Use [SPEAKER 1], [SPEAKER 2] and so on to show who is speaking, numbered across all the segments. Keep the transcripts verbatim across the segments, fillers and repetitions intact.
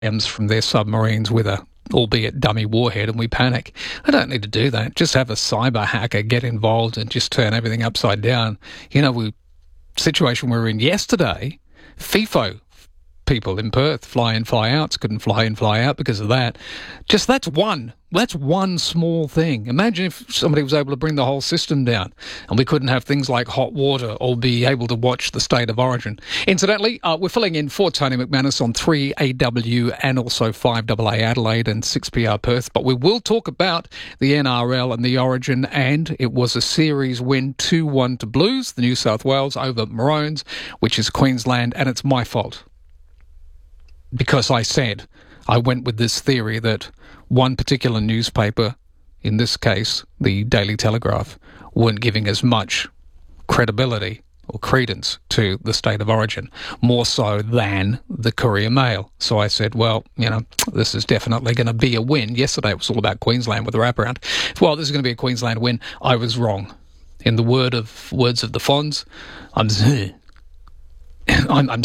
[SPEAKER 1] M's from their submarines with a albeit dummy warhead, and we panic. I don't need to do that. Just have a cyber hacker get involved and just turn everything upside down. You know, we situation we were in yesterday, FIFO people in Perth, fly in, fly outs, couldn't fly in, fly out because of that. Just that's one. That's one small thing. Imagine if somebody was able to bring the whole system down and we couldn't have things like hot water or be able to watch the State of Origin. Incidentally, uh, we're filling in for Tony McManus on three A W and also five A A Adelaide and six P R Perth. But we will talk about the N R L and the Origin, and it was a series win two one to Blues, the New South Wales over Maroons, which is Queensland, and it's my fault. Because I said, I went with this theory that one particular newspaper, in this case, the Daily Telegraph, weren't giving as much credibility or credence to the State of Origin, more so than the Courier Mail. So I said, well, you know, this is definitely going to be a win. Yesterday it was all about Queensland with the wraparound. Well, this is going to be a Queensland win. I was wrong. In the word of words of the Fonz, I'm I'm, I'm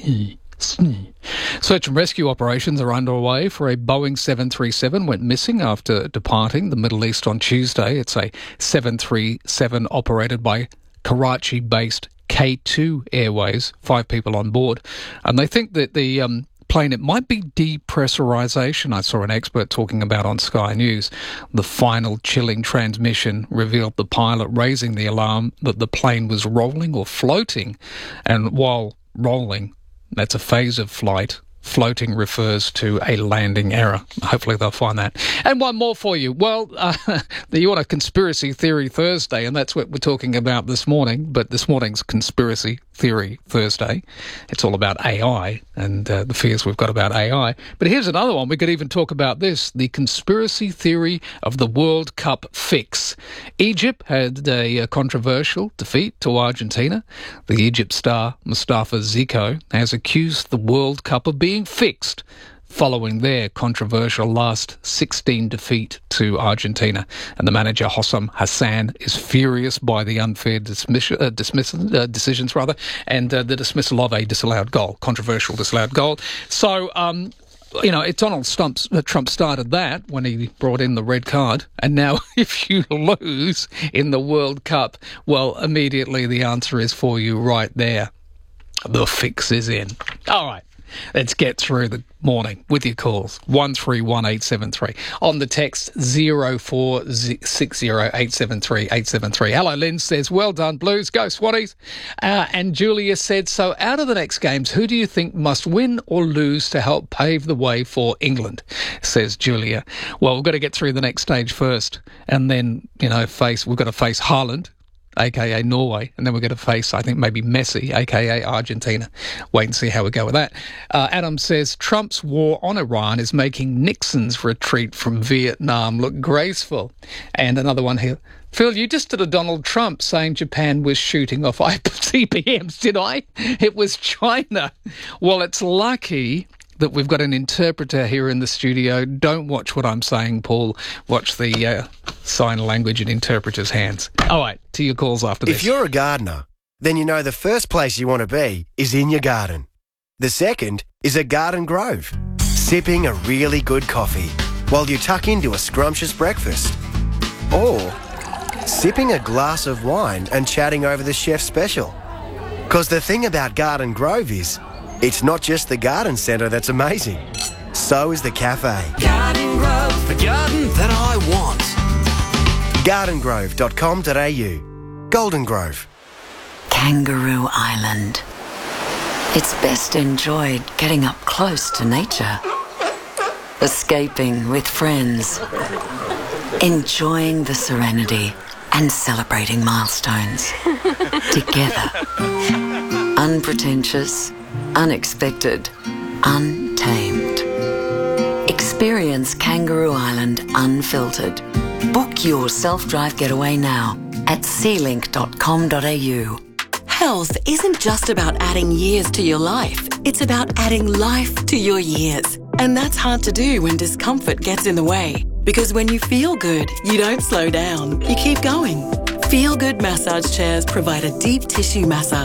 [SPEAKER 1] Search and rescue operations are underway for a Boeing seven thirty-seven went missing after departing the Middle East on Tuesday. It's a seven thirty-seven operated by Karachi-based K two Airways, five people on board. And they think that the um, plane, it might be depressurization. I saw an expert talking about on Sky News. The final chilling transmission revealed the pilot raising the alarm that the plane was rolling or floating. And while rolling, that's a phase of flight. Floating refers to a landing error. Hopefully they'll find that. And one more for you. Well, uh, you want a Conspiracy Theory Thursday, and that's what we're talking about this morning. But this morning's Conspiracy Theory Thursday, it's all about A I and uh, the fears we've got about A I. But here's another one. We could even talk about this, the conspiracy theory of the World Cup fix. Egypt had a, a controversial defeat to Argentina. The Egypt star Mustafa Ziko has accused the World Cup of being fixed following their controversial last sixteen defeat to Argentina. And the manager, Hossam Hassan, is furious by the unfair dismiss- uh, dismiss- uh, decisions rather, and uh, the dismissal of a disallowed goal, controversial disallowed goal. So, um, you know, it, Donald Trump, uh, Trump started that when he brought in the red card. And now if you lose in the World Cup, well, immediately the answer is for you right there. The fix is in. All right. Let's get through the morning with your calls. one three one eight seven three. On the text zero four six zero eight seven three eight seven three. Hello, Lynn says, well done, Blues. Go, Swatties. Uh, and Julia said, so out of the next games, who do you think must win or lose to help pave the way for England? Says Julia. Well, we've got to get through the next stage first. And then, you know, face we've got to face Haaland, a k a. Norway, and then we're going to face, I think, maybe Messi, a k a. Argentina. Wait and see how we go with that. Uh, Adam says, Trump's war on Iran is making Nixon's retreat from Vietnam look graceful. And another one here. Phil, you just did a Donald Trump saying Japan was shooting off I C B Ms, did I? It was China. Well, it's lucky that we've got an interpreter here in the studio. Don't watch what I'm saying, Paul. Watch the uh, sign language and interpreter's hands. All right, to your calls after this.
[SPEAKER 2] If you're a gardener, then you know the first place you want to be is in your garden. The second is a garden grove, sipping a really good coffee while you tuck into a scrumptious breakfast. Or sipping a glass of wine and chatting over the chef's special. Because the thing about Garden Grove is, it's not just the garden centre that's amazing. So is the cafe.
[SPEAKER 3] Garden Grove, the garden that I want.
[SPEAKER 2] garden grove dot com dot a u. Golden Grove.
[SPEAKER 4] Kangaroo Island. It's best enjoyed getting up close to nature. Escaping with friends. Enjoying the serenity and celebrating milestones. Together. Unpretentious. Unexpected, untamed. Experience Kangaroo Island unfiltered. Book your self-drive getaway now at sea link dot com dot a u.
[SPEAKER 5] Health isn't just about adding years to your life. It's about adding life to your years. And that's hard to do when discomfort gets in the way. Because when you feel good, you don't slow down. You keep going. Feel Good massage chairs provide a deep tissue massage,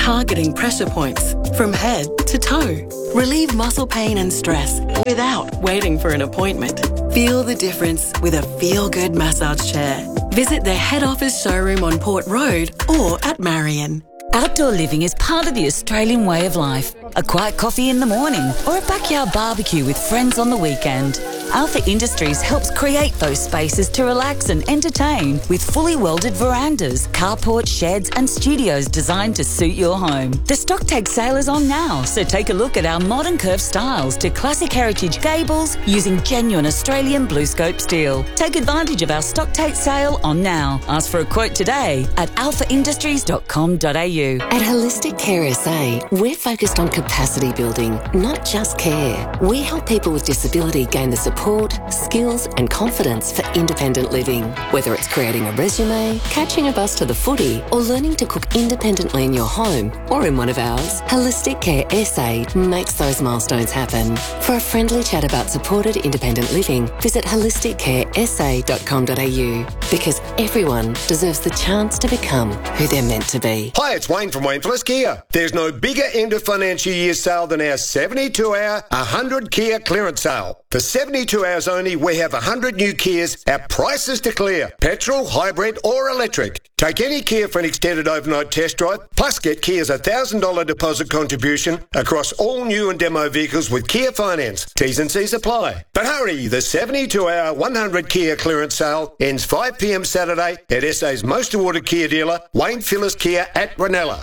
[SPEAKER 5] targeting pressure points from head to toe. Relieve muscle pain and stress without waiting for an appointment. Feel the difference with a feel-good massage chair. Visit their head office showroom on Port Road or at Marion.
[SPEAKER 6] Outdoor living is part of the Australian way of life. A quiet coffee in the morning or a backyard barbecue with friends on the weekend. Alpha Industries helps create those spaces to relax and entertain with fully welded verandas, carports, sheds and studios designed to suit your home. The stock take sale is on now, so take a look at our modern curved styles to classic heritage gables using genuine Australian blue scope steel. Take advantage of our stock take sale on now. Ask for a quote today at alpha industries dot com dot a u.
[SPEAKER 7] At Holistic Care S A, we're focused on capacity building, not just care. We help people with disability gain the support, skills and confidence for independent living. Whether it's creating a resume, catching a bus to the footy or learning to cook independently in your home or in one of ours, Holistic Care S A makes those milestones happen. For a friendly chat about supported independent living, visit holistic care s a dot com dot a u because everyone deserves the chance to become who they're meant to be.
[SPEAKER 8] Hi, it's Wayne from Wayne Phillips Kia. There's no bigger end of financial year sale than our seventy-two hour one hundred Kia clearance sale. For seventy-two hours only, we have one hundred new Kias at prices to clear. Petrol, hybrid or electric. Take any Kia for an extended overnight test drive, plus get Kia's one thousand dollars deposit contribution across all new and demo vehicles with Kia Finance. T's and C's apply. But hurry, the seventy-two hour one hundred Kia clearance sale ends five p m Saturday at S A's most awarded Kia dealer, Wayne Phillips Kia at Ranella.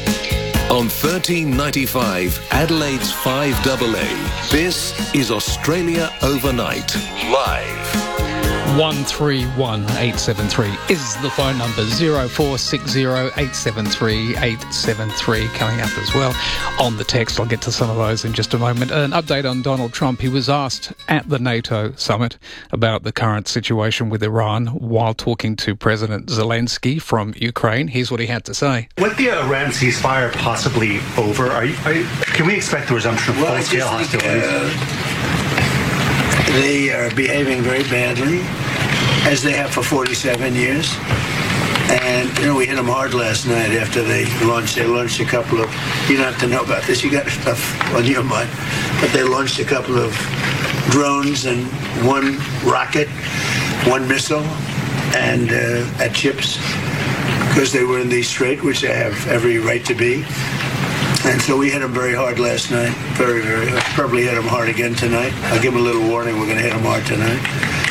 [SPEAKER 3] On thirteen ninety-five, Adelaide's five A A. This is Australia Overnight, live.
[SPEAKER 1] one three one eight seven three is the phone number. zero four six zero eight seven three eight seven three coming up as well on the text. I'll get to some of those in just a moment. An update on Donald Trump. He was asked at the NATO summit about the current situation with Iran while talking to President Zelensky from Ukraine. Here's what he had to say.
[SPEAKER 9] With the Iran ceasefire possibly over, are you, are you, can we expect the resumption of
[SPEAKER 10] well,
[SPEAKER 9] full-scale hostilities?
[SPEAKER 10] Uh, they are behaving very badly, as they have for forty-seven years. And, you know, we hit them hard last night after they launched. They launched a couple of, you don't have to know about this, you got stuff on your mind, but they launched a couple of drones and one rocket, one missile, and uh, at ships, because they were in the strait, which they have every right to be. And so we hit them very hard last night, very, very hard. Probably hit them hard again tonight. I'll give them a little warning, we're going to hit them hard tonight.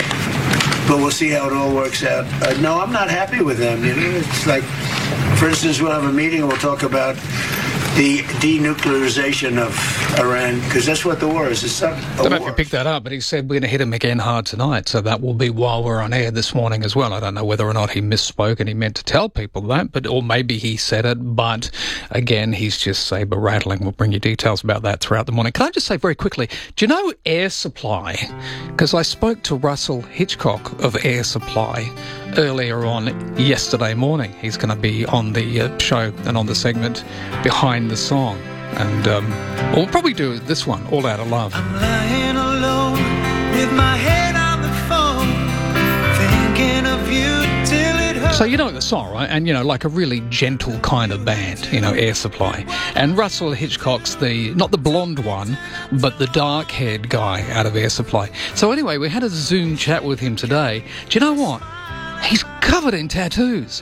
[SPEAKER 10] But we'll see how it all works out. Uh, no, I'm not happy with them. You know, it's like, for instance, we'll have a meeting and we'll talk about the denuclearization of Iran, because that's what the war is. It's not a
[SPEAKER 1] I don't know
[SPEAKER 10] war.
[SPEAKER 1] if you picked that up, but he said we're going to hit him again hard tonight. So that will be while we're on air this morning as well. I don't know whether or not he misspoke and he meant to tell people that, but or maybe he said it. But again, he's just saber rattling. We'll bring you details about that throughout the morning. Can I just say very quickly, do you know Air Supply? Because I spoke to Russell Hitchcock of Air Supply earlier on yesterday morning. He's going to be on the uh, show and on the segment Behind the Song. And um, we'll probably do this one, All Out of Love.
[SPEAKER 11] I'm lying alone with my head on the phone, thinking of you till it hurts.
[SPEAKER 1] So you know the song, right? And, you know, like a really gentle kind of band, you know, Air Supply. And Russell Hitchcock's the, not the blonde one, but the dark-haired guy out of Air Supply. So anyway, we had a Zoom chat with him today. Do you know what? He's covered in tattoos.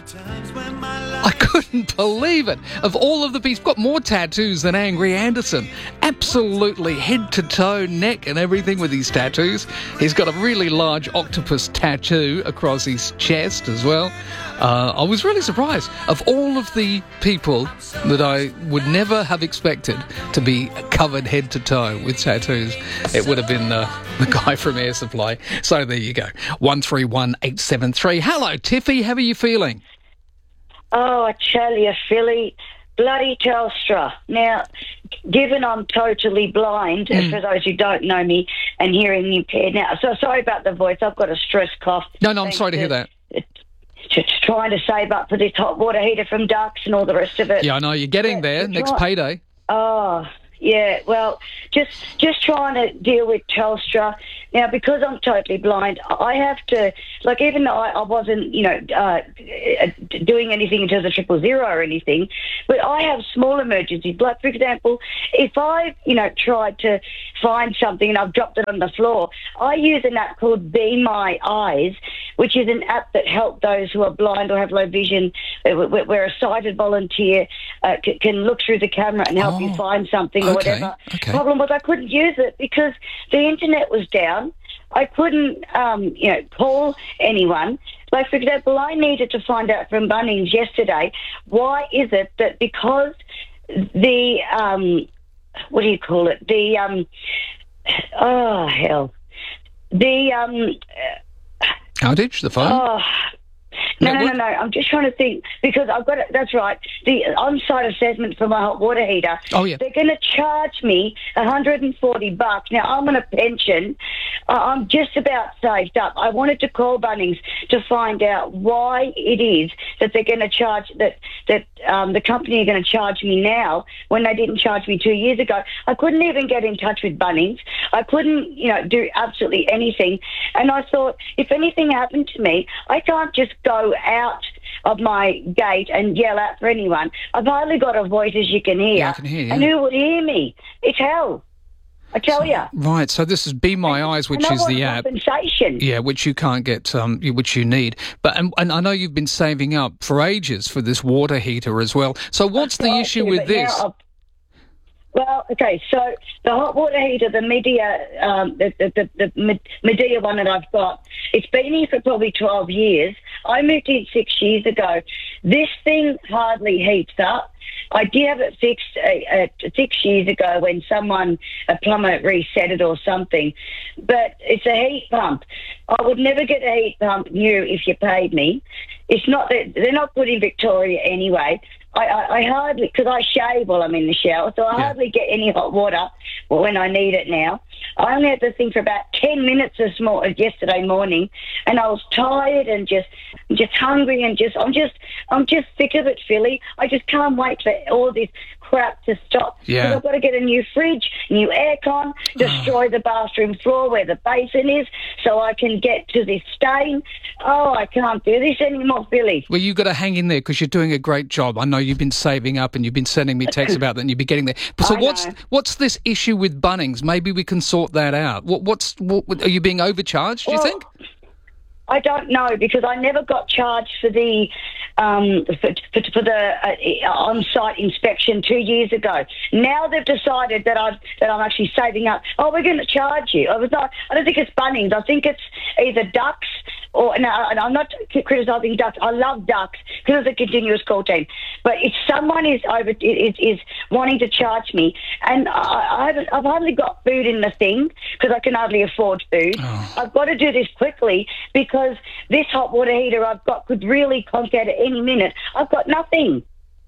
[SPEAKER 1] I couldn't believe it. Of all of the people, he's got more tattoos than Angry Anderson. Absolutely head to toe, neck and everything with his tattoos. He's got a really large octopus tattoo across his chest as well. Uh, I was really surprised. Of all of the people that I would never have expected to be covered head to toe with tattoos, it would have been uh, the guy from Air Supply. So there you go. one three one eight seven three. Hello, Tiffy. How are you feeling?
[SPEAKER 12] Oh, I tell you, Philly, bloody Telstra. Now, given I'm totally blind,
[SPEAKER 1] Mm.
[SPEAKER 12] for those who don't know me, and hearing impaired now, so sorry about the voice. I've got a stress cough.
[SPEAKER 1] No, no, I'm
[SPEAKER 12] Thanks
[SPEAKER 1] sorry to hear that.
[SPEAKER 12] Just trying to save up for this hot water heater from Ducks and all the rest of it.
[SPEAKER 1] Yeah, I know. You're getting there.
[SPEAKER 12] It's
[SPEAKER 1] Next
[SPEAKER 12] right.
[SPEAKER 1] payday.
[SPEAKER 12] Oh, yeah, well, just just trying to deal with Telstra. Now, because I'm totally blind, I have to, like, even though I, I wasn't, you know, uh, doing anything in terms of triple zero or anything, but I have small emergencies. Like, for example, if I, you know, tried to find something and I've dropped it on the floor, I use an app called Be My Eyes, which is an app that helps those who are blind or have low vision, where a sighted volunteer uh, c- can look through the camera and help
[SPEAKER 1] Oh,
[SPEAKER 12] you find something or
[SPEAKER 1] okay,
[SPEAKER 12] whatever.
[SPEAKER 1] okay.
[SPEAKER 12] Problem was I couldn't use it because the internet was down. I couldn't, um, you know, call anyone. Like, for example, I needed to find out from Bunnings yesterday, why is it that because the, um, what do you call it? The, um, oh, hell. The, um...
[SPEAKER 1] Outage, the phone?
[SPEAKER 12] Oh, no, no,
[SPEAKER 1] Network?
[SPEAKER 12] no, no. I'm just trying to think because I've got it. That's right. The on-site assessment for my hot water heater.
[SPEAKER 1] Oh, yeah.
[SPEAKER 12] They're going to charge me one hundred forty bucks. Now I'm on a pension. Uh, I'm just about saved up. I wanted to call Bunnings to find out why it is that they're going to charge that that um, the company are going to charge me now when they didn't charge me two years ago. I couldn't even get in touch with Bunnings. I couldn't, you know, do absolutely anything. And I thought, if anything happened to me, I can't just go out of my gate and yell out for anyone. I've hardly got a voice, as you can hear.
[SPEAKER 1] Yeah, I can hear you.
[SPEAKER 12] And who would hear me? It's hell. I tell you.
[SPEAKER 1] Right, so this is Be My Eyes, which
[SPEAKER 12] and I
[SPEAKER 1] is
[SPEAKER 12] want
[SPEAKER 1] the app.
[SPEAKER 12] compensation.
[SPEAKER 1] Yeah, which you can't get, um, you- which you need. But and, and I know you've been saving up for ages for this water heater as well. So what's the
[SPEAKER 12] Right,
[SPEAKER 1] issue
[SPEAKER 12] but
[SPEAKER 1] with
[SPEAKER 12] now
[SPEAKER 1] this?
[SPEAKER 12] I've- Well, okay, so the hot water heater, the Medea, um, the, the, the, the Me- Medea one that I've got, it's been here for probably twelve years. I moved in six years ago. This thing hardly heats up. I did have it fixed uh, uh, six years ago when someone, a plumber, reset it or something. But it's a heat pump. I would never get a heat pump new if you paid me. It's not that they're not good in Victoria anyway. I, I, I hardly, because I shave while I'm in the shower, so I
[SPEAKER 1] Yeah.
[SPEAKER 12] hardly get any hot water when I need it now. I only had this thing for about ten minutes this mor- yesterday morning, and I was tired and just just hungry and just I'm just I'm just sick of it, Philly. I just can't wait for all this crap to stop.
[SPEAKER 1] Yeah.
[SPEAKER 12] Because I've got to get a new fridge, new aircon, destroy the bathroom floor where the basin is, so I can get to this stain. Oh, I can't do this anymore, Philly.
[SPEAKER 1] Well, you've got to hang in there because you're doing a great job. I know you've been saving up and you've been sending me texts about that and you'll be getting there. So
[SPEAKER 12] I
[SPEAKER 1] what's
[SPEAKER 12] know.
[SPEAKER 1] what's this issue with Bunnings? Maybe we can sort that out. What, what's what, are you being overcharged, do you
[SPEAKER 12] Well,
[SPEAKER 1] think?
[SPEAKER 12] I don't know because I never got charged for the um, for, for, for the uh, on-site inspection two years ago. Now they've decided that I've that I'm actually saving up. Oh, we're going to charge you. I was not. I don't think it's Bunnings. I think it's either Ducks or no. I'm not criticising Ducks. I love Ducks because it's a continuous call team. But if someone is over is is wanting to charge me, and I, I haven't, I've hardly got food in the thing because I can hardly afford food.
[SPEAKER 1] Oh.
[SPEAKER 12] I've got to do this quickly because. Because this hot water heater I've got could really conk out at any minute. I've got nothing.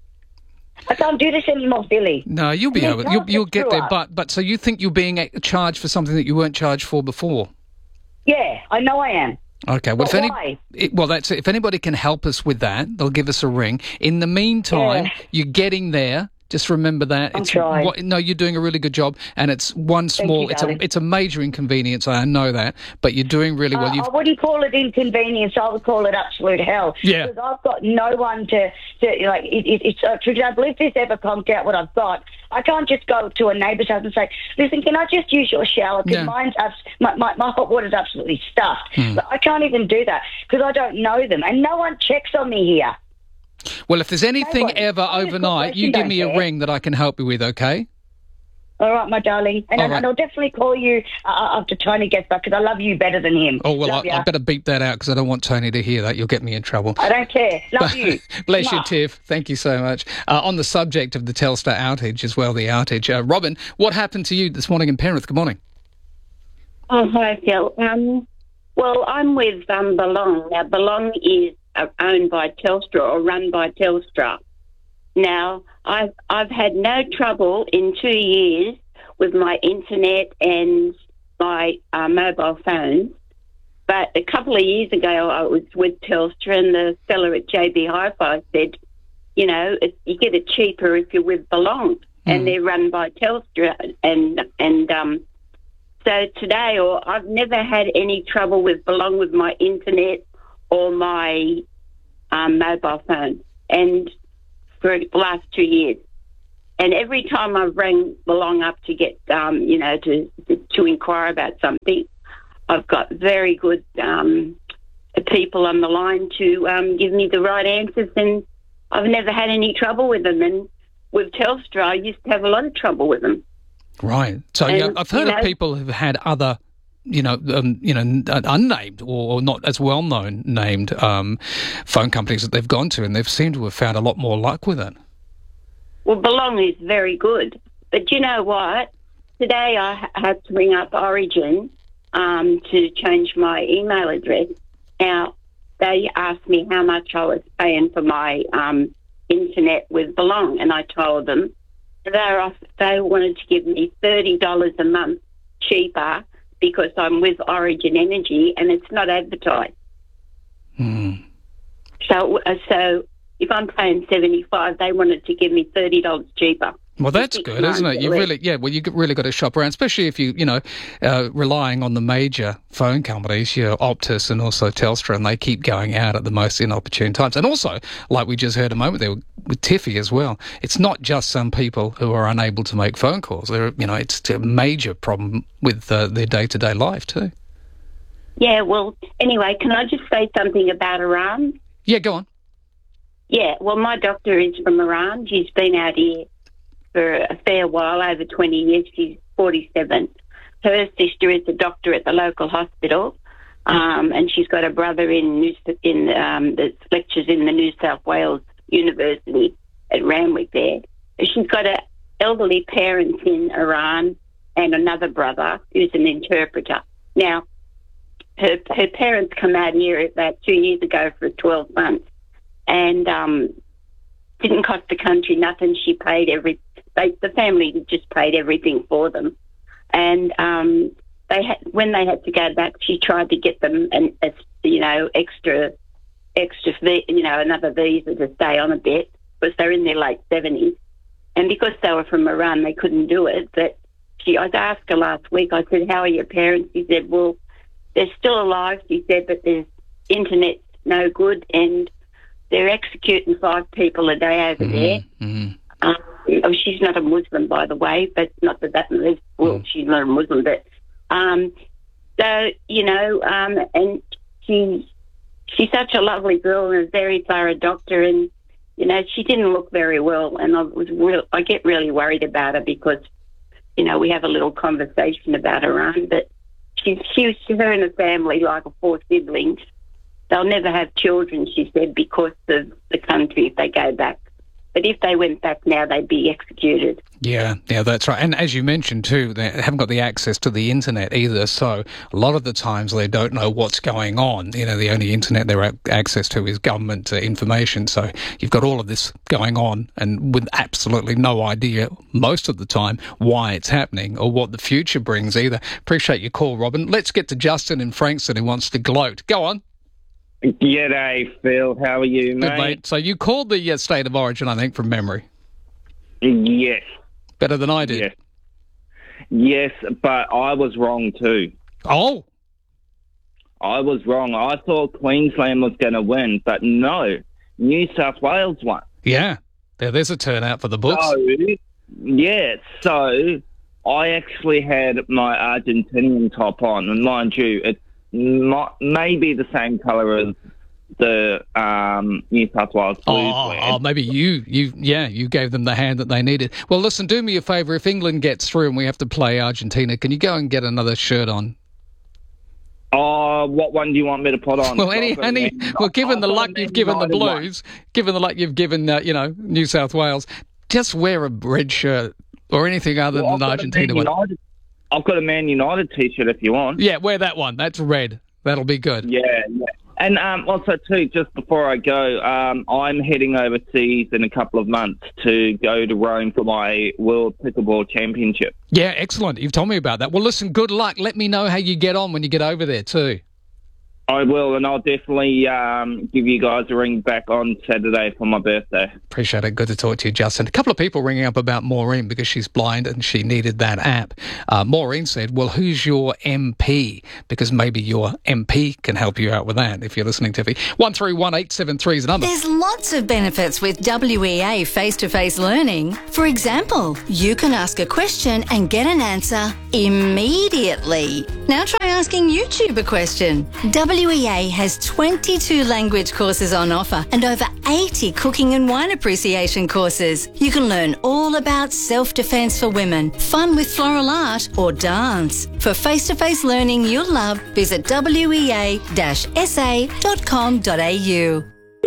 [SPEAKER 12] I can't do this anymore, Billy.
[SPEAKER 1] No, you'll be
[SPEAKER 12] I mean,
[SPEAKER 1] able.
[SPEAKER 12] can't
[SPEAKER 1] You'll, you'll
[SPEAKER 12] just
[SPEAKER 1] get
[SPEAKER 12] screw
[SPEAKER 1] there.
[SPEAKER 12] up.
[SPEAKER 1] But but so you think you're being a- charged for something that you weren't charged for before?
[SPEAKER 12] Yeah, I know I am.
[SPEAKER 1] Okay. Well,
[SPEAKER 12] But
[SPEAKER 1] if any,
[SPEAKER 12] why?
[SPEAKER 1] it, well, that's it. If anybody can help us with that, they'll give us a ring. In the meantime,
[SPEAKER 12] Yeah.
[SPEAKER 1] you're getting there. Just remember that.
[SPEAKER 12] I'm
[SPEAKER 1] it's
[SPEAKER 12] trying.
[SPEAKER 1] What, no, you're doing a really good job, and it's one small.
[SPEAKER 12] you,
[SPEAKER 1] it's a
[SPEAKER 12] darling.
[SPEAKER 1] it's a major inconvenience. I know that, but you're doing really well.
[SPEAKER 12] Uh,
[SPEAKER 1] You've
[SPEAKER 12] I wouldn't call it inconvenience. I would call it absolute hell.
[SPEAKER 1] Yeah.
[SPEAKER 12] Because I've got no one to, to like, it, it, it's, uh, for example, if this ever conked out what I've got, I can't just go to a neighbour's house and say, listen, can I just use your shower? Because
[SPEAKER 1] Yeah.
[SPEAKER 12] mine's, abs- my, my, my hot water's absolutely stuffed.
[SPEAKER 1] Hmm.
[SPEAKER 12] But I can't even do that because I don't know them. And no one checks on me here.
[SPEAKER 1] well, if there's anything
[SPEAKER 12] Nobody.
[SPEAKER 1] ever
[SPEAKER 12] I'm just
[SPEAKER 1] overnight, you
[SPEAKER 12] corporation
[SPEAKER 1] give
[SPEAKER 12] don't
[SPEAKER 1] me a
[SPEAKER 12] care.
[SPEAKER 1] ring that I can help you with. Okay.
[SPEAKER 12] All right, my darling. And,
[SPEAKER 1] All
[SPEAKER 12] I,
[SPEAKER 1] right.
[SPEAKER 12] and I'll definitely call you uh, after Tony gets back because I love you better than him.
[SPEAKER 1] Oh well,
[SPEAKER 12] Love
[SPEAKER 1] I,
[SPEAKER 12] ya.
[SPEAKER 1] I better beep that out because I don't want Tony to hear that. You'll get me in trouble.
[SPEAKER 12] I don't care. Love you.
[SPEAKER 1] Bless you,
[SPEAKER 12] Mwah.
[SPEAKER 1] Tiff. Thank you so much. Uh, on the subject of the Telstra outage as well, the outage. Uh, Robin, what happened to you this morning in Penrith? Good morning.
[SPEAKER 13] Oh, hi, Phil. Um, well, I'm with um, Belong. Now, Belong is uh, owned by Telstra or run by Telstra. Now, I've, I've had no trouble in two years with my internet and my uh, mobile phones. But a couple of years ago, I was with Telstra and the seller at J B Hi-Fi said, you know, it, you get it cheaper if you're with Belong. And they're run by Telstra. And, and um, so today, or I've never had any trouble with Belong with my internet or my um, mobile phone, and for the last two years. And every time I've rang Belong up to get, um, you know, to, to to inquire about something, I've got very good um, people on the line to um, give me the right answers, and I've never had any trouble with them. And with Telstra, I used to have a lot of trouble with them.
[SPEAKER 1] Right. So
[SPEAKER 13] And,
[SPEAKER 1] yeah, I've heard
[SPEAKER 13] you
[SPEAKER 1] of
[SPEAKER 13] know-
[SPEAKER 1] people who've had other, you know, um, you know, n- unnamed or, or not as well known named um, phone companies that they've gone to, and they've seemed to have found a lot more luck with it.
[SPEAKER 13] Well, Belong is very good. But you know what? Today I ha- had to ring up Origin um, to change my email address. Now, they asked me how much I was paying for my um, internet with Belong, and I told them they, were off, they wanted to give me thirty dollars a month cheaper because I'm with Origin Energy and it's not advertised.
[SPEAKER 1] Hmm.
[SPEAKER 13] So, uh, so if I'm paying seventy-five dollars, they wanted to give me thirty dollars cheaper.
[SPEAKER 1] Well, that's
[SPEAKER 13] Six
[SPEAKER 1] good, isn't
[SPEAKER 13] months
[SPEAKER 1] it? You
[SPEAKER 13] at least.
[SPEAKER 1] really, yeah. Well, you really got to shop around, especially if you, you know, uh, relying on the major phone companies, you know, Optus and also Telstra, and they keep going out at the most inopportune times. And also, like we just heard a moment there with Tiffy as well, it's not just some people who are unable to make phone calls. There, you know, it's a major problem with uh, their day-to-day life too.
[SPEAKER 13] Yeah, well, anyway, can I just say something about Iran?
[SPEAKER 1] Yeah, go on.
[SPEAKER 13] Yeah, well, my doctor is from Iran. She's been out here for a fair while, over twenty years. She's forty-seven. Her sister is a doctor at the local hospital, um, and she's got a brother in New, in um, that lectures in the New South Wales University at Randwick there. She's got a elderly parents in Iran and another brother who's an interpreter. Now, her her parents come out here about two years ago for twelve months, and um, didn't cost the country nothing. She paid every. They, the family just paid everything for them, and um, they had when they had to go back, she tried to get them an a, you know extra extra vi- you know another visa to stay on a bit because they're in their late seventies, and because they were from Iran, they couldn't do it. But she, I asked her last week. I said, "How are your parents?" She said, "Well, they're still alive." She said, "But their internet's no good, and they're executing five people a day over
[SPEAKER 1] Mm-hmm.
[SPEAKER 13] there."
[SPEAKER 1] Mm-hmm.
[SPEAKER 13] Um, oh, she's not a Muslim, by the way, but not that that matters. Well, she's not a Muslim, but um, so you know, um, and she she's such a lovely girl and a very thorough doctor, and you know, she didn't look very well, and I was real. I get really worried about her because you know we have a little conversation about Iran, but she's she was her and her family like four siblings. They'll never have children, she said, because of the country if they go back. But if they went back now, they'd be executed.
[SPEAKER 1] Yeah, yeah, that's right. And as you mentioned too, they haven't got the access to the internet either. So a lot of the times they don't know what's going on. You know, the only internet they're ac- access to is government uh, information. So you've got all of this going on, and with absolutely no idea most of the time why it's happening or what the future brings either. Appreciate your call, Robin. Let's get to Justin in Frankston who wants to gloat. Go on.
[SPEAKER 14] G'day, Phil. How are you, mate?
[SPEAKER 1] Good, mate. So you called the uh, State of Origin, I think, from memory.
[SPEAKER 14] Yes.
[SPEAKER 1] Better than I did.
[SPEAKER 14] Yes. Yes, but I was wrong too.
[SPEAKER 1] Oh.
[SPEAKER 14] I was wrong. I thought Queensland was going to win, but no, New South Wales won.
[SPEAKER 1] Yeah. There, there's a turnout for the books.
[SPEAKER 14] So, yeah, so I actually had my Argentinian top on, and mind you, it's not maybe the same colour as the um, New South Wales Blues.
[SPEAKER 1] Oh,
[SPEAKER 14] wear.
[SPEAKER 1] oh, maybe you, you, yeah, you gave them the hand that they needed. Well, listen, do me a favour. If England gets through and we have to play Argentina, can you go and get another shirt on?
[SPEAKER 14] Oh, what one do you want me to put on?
[SPEAKER 1] Well, any,
[SPEAKER 14] I've got
[SPEAKER 1] any,
[SPEAKER 14] Man-
[SPEAKER 1] well, given the
[SPEAKER 14] I've got
[SPEAKER 1] luck
[SPEAKER 14] Man
[SPEAKER 1] you've given the
[SPEAKER 14] United one.
[SPEAKER 1] Blues, given the luck you've given, uh, you know, New South Wales, just wear a red shirt or anything other
[SPEAKER 14] Well,
[SPEAKER 1] than the
[SPEAKER 14] I've got a
[SPEAKER 1] Argentina
[SPEAKER 14] Man
[SPEAKER 1] one.
[SPEAKER 14] United- I've got a Man United T-shirt if you want.
[SPEAKER 1] Yeah, wear that one. That's red. That'll be good.
[SPEAKER 14] Yeah, yeah. And um, also, too, just before I go, um, I'm heading overseas in a couple of months to go to Rome for my World Pickleball Championship.
[SPEAKER 1] Yeah, excellent. You've told me about that. Well, listen, good luck. Let me know how you get on when you get over there too.
[SPEAKER 14] I will, and I'll definitely um, give you guys a ring back on Saturday for my birthday.
[SPEAKER 1] Appreciate it. Good to talk to you, Justin. A couple of people ringing up about Maureen because she's blind and she needed that app. Uh, Maureen said, well, who's your M P? Because maybe your M P can help you out with that if you're listening, Tiffy. one three one eight seven three is the number.
[SPEAKER 15] There's lots of benefits with W E A face-to-face learning. For example, you can ask a question and get an answer immediately. Now try asking YouTube a question. W E A has twenty-two language courses on offer and over eighty cooking and wine appreciation courses. You can learn all about self-defense for women, fun with floral art or dance. For face-to-face learning you'll love, visit w e a dash s a dot com dot a u.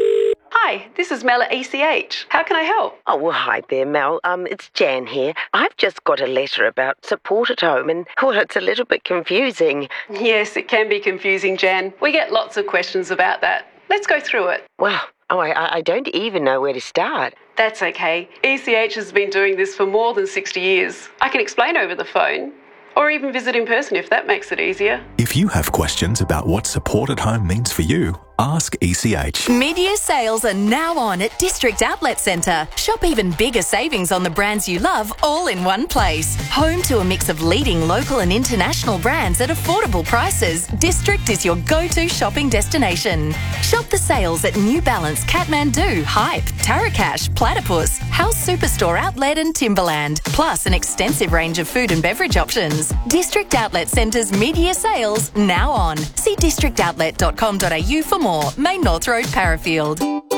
[SPEAKER 16] Hi, this is Mel at E C H. How can I help?
[SPEAKER 17] Oh, well, hi there, Mel. Um, it's Jan here. I've just got a letter about support at home and, well, it's a little bit confusing.
[SPEAKER 16] Yes, it can be confusing, Jan. We get lots of questions about that. Let's go through it.
[SPEAKER 17] Well, oh, I, I don't even know where to start.
[SPEAKER 16] That's okay. E C H has been doing this for more than sixty years. I can explain over the phone. Or even visit in person if that makes it easier.
[SPEAKER 18] If you have questions about what support at home means for you, ask E C H.
[SPEAKER 19] Mid-year sales are now on at District Outlet Centre. Shop even bigger savings on the brands you love all in one place. Home to a mix of leading local and international brands at affordable prices, District is your go-to shopping destination. Shop the sales at New Balance, Kathmandu, Hype, Tarakash, Platypus, House Superstore Outlet and Timberland, plus an extensive range of food and beverage options. District Outlet Centre's mid-year sales now on. See district outlet dot com dot a u for more. Main North Road, Parafield.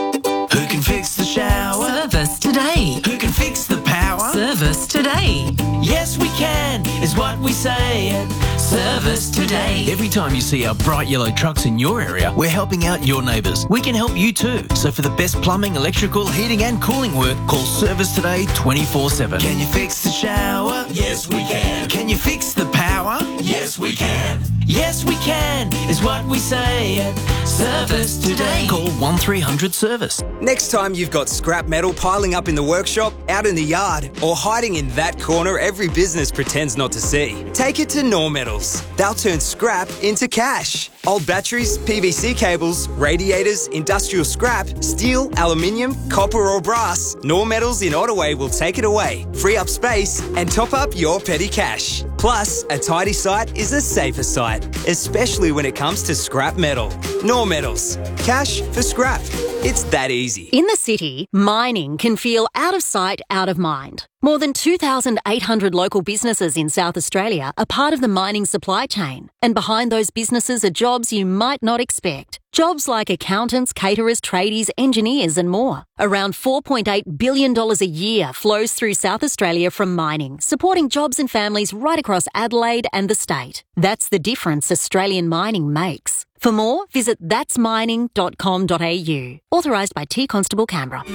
[SPEAKER 11] Who can fix the shower?
[SPEAKER 19] Service today.
[SPEAKER 11] Who can fix the power?
[SPEAKER 19] Service today.
[SPEAKER 11] Yes, we can, is what we say at Service Today.
[SPEAKER 20] Every time you see our bright yellow trucks in your area, we're helping out your neighbours. We can help you too. So for the best plumbing, electrical, heating and cooling work, call Service Today twenty-four seven.
[SPEAKER 11] Can you fix the shower? Yes, we can. Can you fix the power? Yes, we can. Yes, we can, is what we say at Service Today.
[SPEAKER 20] Call one three hundred service.
[SPEAKER 21] Next time you've got scrap metal piling up in the workshop, out in the yard, or hiding in that corner every business pretends not to see, take it to Nor Metals. They'll turn scrap into cash. Old batteries, P V C cables, radiators, industrial scrap, steel, aluminium, copper or brass, Nor Metals in Ottaway will take it away, free up space and top up your petty cash. Plus, a tidy site is a safer site, especially when it comes to scrap metal. Nor Metals. Cash for scrap. It's that easy.
[SPEAKER 22] In the city, mining can feel out of sight, out of mind. More than two thousand eight hundred local businesses in South Australia are part of the mining supply chain. And behind those businesses are jobs you might not expect. Jobs like accountants, caterers, tradies, engineers and more. Around four point eight billion dollars a year flows through South Australia from mining, supporting jobs and families right across Adelaide and the state. That's the difference Australian mining makes. For more, visit thats mining dot com dot a u. Authorised by T Constable Canberra.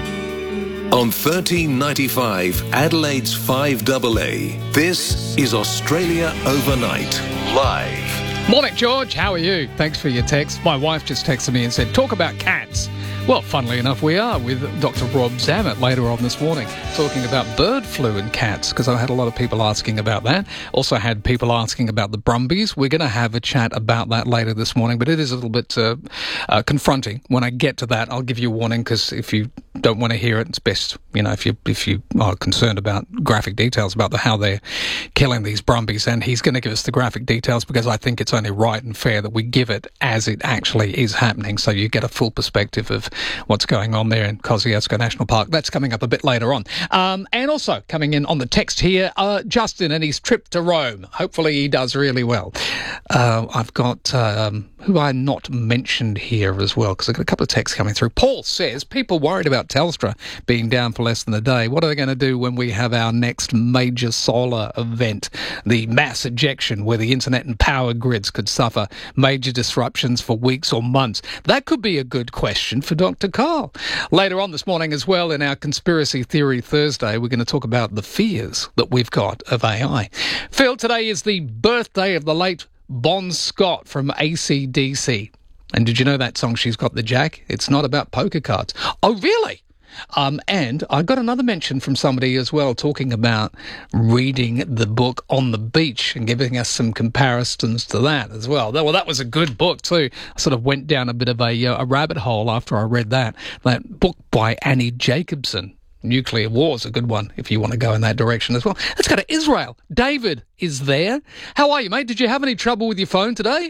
[SPEAKER 3] On thirteen ninety-five, Adelaide's five A A, this is Australia Overnight, live.
[SPEAKER 1] Morning, George. How are you? Thanks for your text. My wife just texted me and said, talk about cats. Well, funnily enough, we are with Doctor Rob Zammit later on this morning, talking about bird flu in cats, because I had a lot of people asking about that. Also had people asking about the Brumbies. We're going to have a chat about that later this morning, but it is a little bit uh, uh, confronting. When I get to that, I'll give you a warning, because if you don't want to hear it, it's best, you know, if you if you are concerned about graphic details about the, how they're killing these Brumbies, and he's going to give us the graphic details, because I think it's only right and fair that we give it as it actually is happening, so you get a full perspective of what's going on there in Kosciuszko National Park. That's coming up a bit later on. Um, and also coming in on the text here, uh, Justin and his trip to Rome. Hopefully he does really well. Uh, I've got um, who I not mentioned here as well, because I've got a couple of texts coming through. Paul says, people worried about Telstra being down for less than a day. What are they going to do when we have our next major solar event, the mass ejection, where the internet and power grids could suffer major disruptions for weeks or months? That could be a good question for Doctor Carl. Later on this morning as well, in our Conspiracy Theory Thursday, we're going to talk about the fears that we've got of A I. Phil, today is the birthday of the late Bon Scott from A C D C. And did you know that song, She's Got the Jack? It's not about poker cards. Oh, really? Um, and I got another mention from somebody as well talking about reading the book On the Beach and giving us some comparisons to that as well. Well, that was a good book too. I sort of went down a bit of a, uh, a rabbit hole after I read that. That book by Annie Jacobsen. Nuclear War is a good one if you want to go in that direction as well. Let's go to Israel. David is there. How are you, mate? Did you have any trouble with your phone today?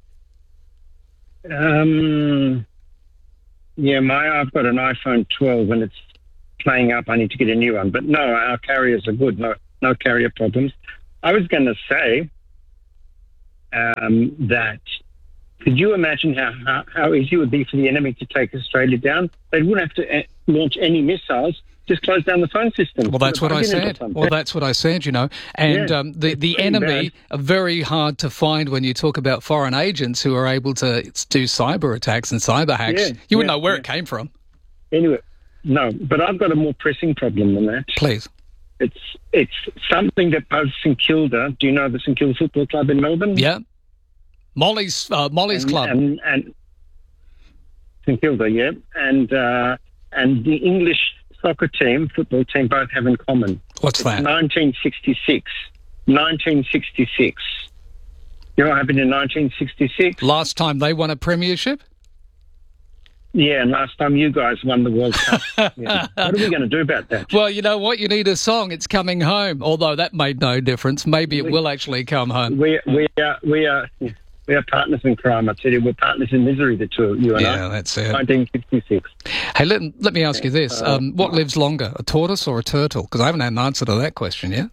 [SPEAKER 2] Um, yeah, my I've got an iPhone twelve and it's playing up. I need to get a new one. But no, our carriers are good. No, no carrier problems. I was going to say um, that. Could you imagine how, how, how easy it would be for the enemy to take Australia down? They wouldn't have to uh, launch any missiles. Just close down the phone system.
[SPEAKER 1] Well, that's what I said. Well, that's what I said, you know. And
[SPEAKER 2] Yeah,
[SPEAKER 1] um, the, the
[SPEAKER 2] pretty
[SPEAKER 1] enemy
[SPEAKER 2] bad.
[SPEAKER 1] are very hard to find when you talk about foreign agents who are able to do cyber attacks and cyber hacks.
[SPEAKER 2] Yeah,
[SPEAKER 1] you wouldn't
[SPEAKER 2] yeah,
[SPEAKER 1] know where
[SPEAKER 2] yeah.
[SPEAKER 1] it came from.
[SPEAKER 2] Anyway, no, but I've got a more pressing problem than that.
[SPEAKER 1] Please.
[SPEAKER 2] It's it's something that both St Kilda, do you know the St Kilda Football Club in Melbourne?
[SPEAKER 1] Yeah. Molly's uh, Molly's
[SPEAKER 2] and,
[SPEAKER 1] Club.
[SPEAKER 2] And, and St Kilda, yeah. And, uh, and the English soccer team, football team, both have in common.
[SPEAKER 1] What's
[SPEAKER 2] It's
[SPEAKER 1] that?
[SPEAKER 2] nineteen sixty-six. nineteen sixty-six. You know what happened in nineteen sixty-six?
[SPEAKER 1] Last time they won a premiership?
[SPEAKER 2] Yeah, and last time you guys won the World Cup. Yeah. What are we going to do about that?
[SPEAKER 1] Well, you know what? You need a song. It's coming home. Although that made no difference. Maybe it will actually come home.
[SPEAKER 2] We we are we are we are partners in crime. I tell you, we're partners in misery. The two, you and I.
[SPEAKER 1] Yeah, that's it.
[SPEAKER 2] nineteen sixty-six.
[SPEAKER 1] Hey, let, let me ask you this.
[SPEAKER 2] Uh,
[SPEAKER 1] Um, what lives longer, a tortoise or a turtle? Because I haven't had an answer to that question yet.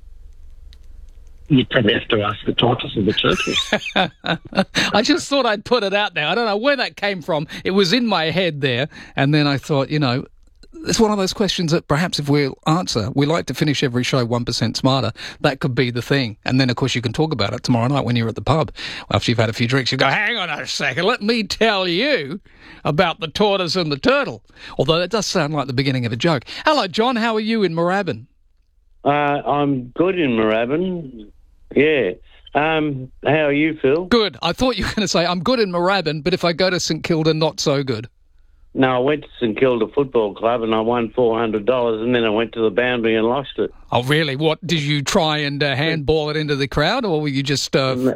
[SPEAKER 2] You probably have to ask the tortoise or the turtle.
[SPEAKER 1] I just thought I'd put it out there. I don't know where that came from. It was in my head there. And then I thought, you know, it's one of those questions that perhaps if we'll answer, we like to finish every show one percent smarter. That could be the thing. And then, of course, you can talk about it tomorrow night when you're at the pub. After you've had a few drinks, you go, hang on a second, let me tell you about the tortoise and the turtle. Although that does sound like the beginning of a joke. Hello, John. How are you in Moorabbin?
[SPEAKER 4] Uh, I'm good in Moorabbin. Yeah. Um, how are you, Phil?
[SPEAKER 1] Good. I thought you were going to say, I'm good in Moorabbin, but if I go to St Kilda, not so good.
[SPEAKER 4] No, I went to St Kilda Football Club and I won four hundred dollars and then I went to the boundary and lost it.
[SPEAKER 1] Oh, really? What, did you try and uh, handball it into the crowd, or were you just... Uh...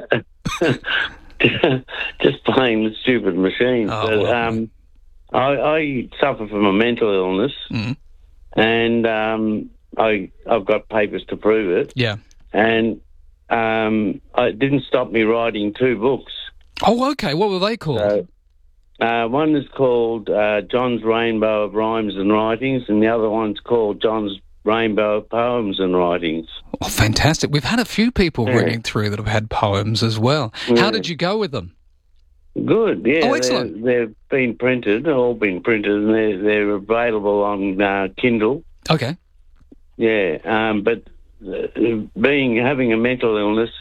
[SPEAKER 4] Just playing the stupid machine.
[SPEAKER 1] Oh,
[SPEAKER 4] but,
[SPEAKER 1] well.
[SPEAKER 4] um, I, I suffer from a mental illness
[SPEAKER 1] Mm.
[SPEAKER 4] and um, I, I've got papers to prove it.
[SPEAKER 1] Yeah.
[SPEAKER 4] And um, it didn't stop me writing two books.
[SPEAKER 1] Oh, okay. What were they called?
[SPEAKER 4] So, uh, one is called uh, John's Rainbow of Rhymes and Writings, and the other one's called John's Rainbow of Poems and Writings.
[SPEAKER 1] Oh, fantastic. We've had a few people
[SPEAKER 4] Yeah.
[SPEAKER 1] reading through that have had poems as well. How
[SPEAKER 4] Yeah.
[SPEAKER 1] did you go with them?
[SPEAKER 4] Good, yeah.
[SPEAKER 1] Oh, excellent.
[SPEAKER 4] They're, they've been printed, all been printed, and they're, they're available on uh, Kindle.
[SPEAKER 1] Okay.
[SPEAKER 4] Yeah, um, but uh, being having a mental illness,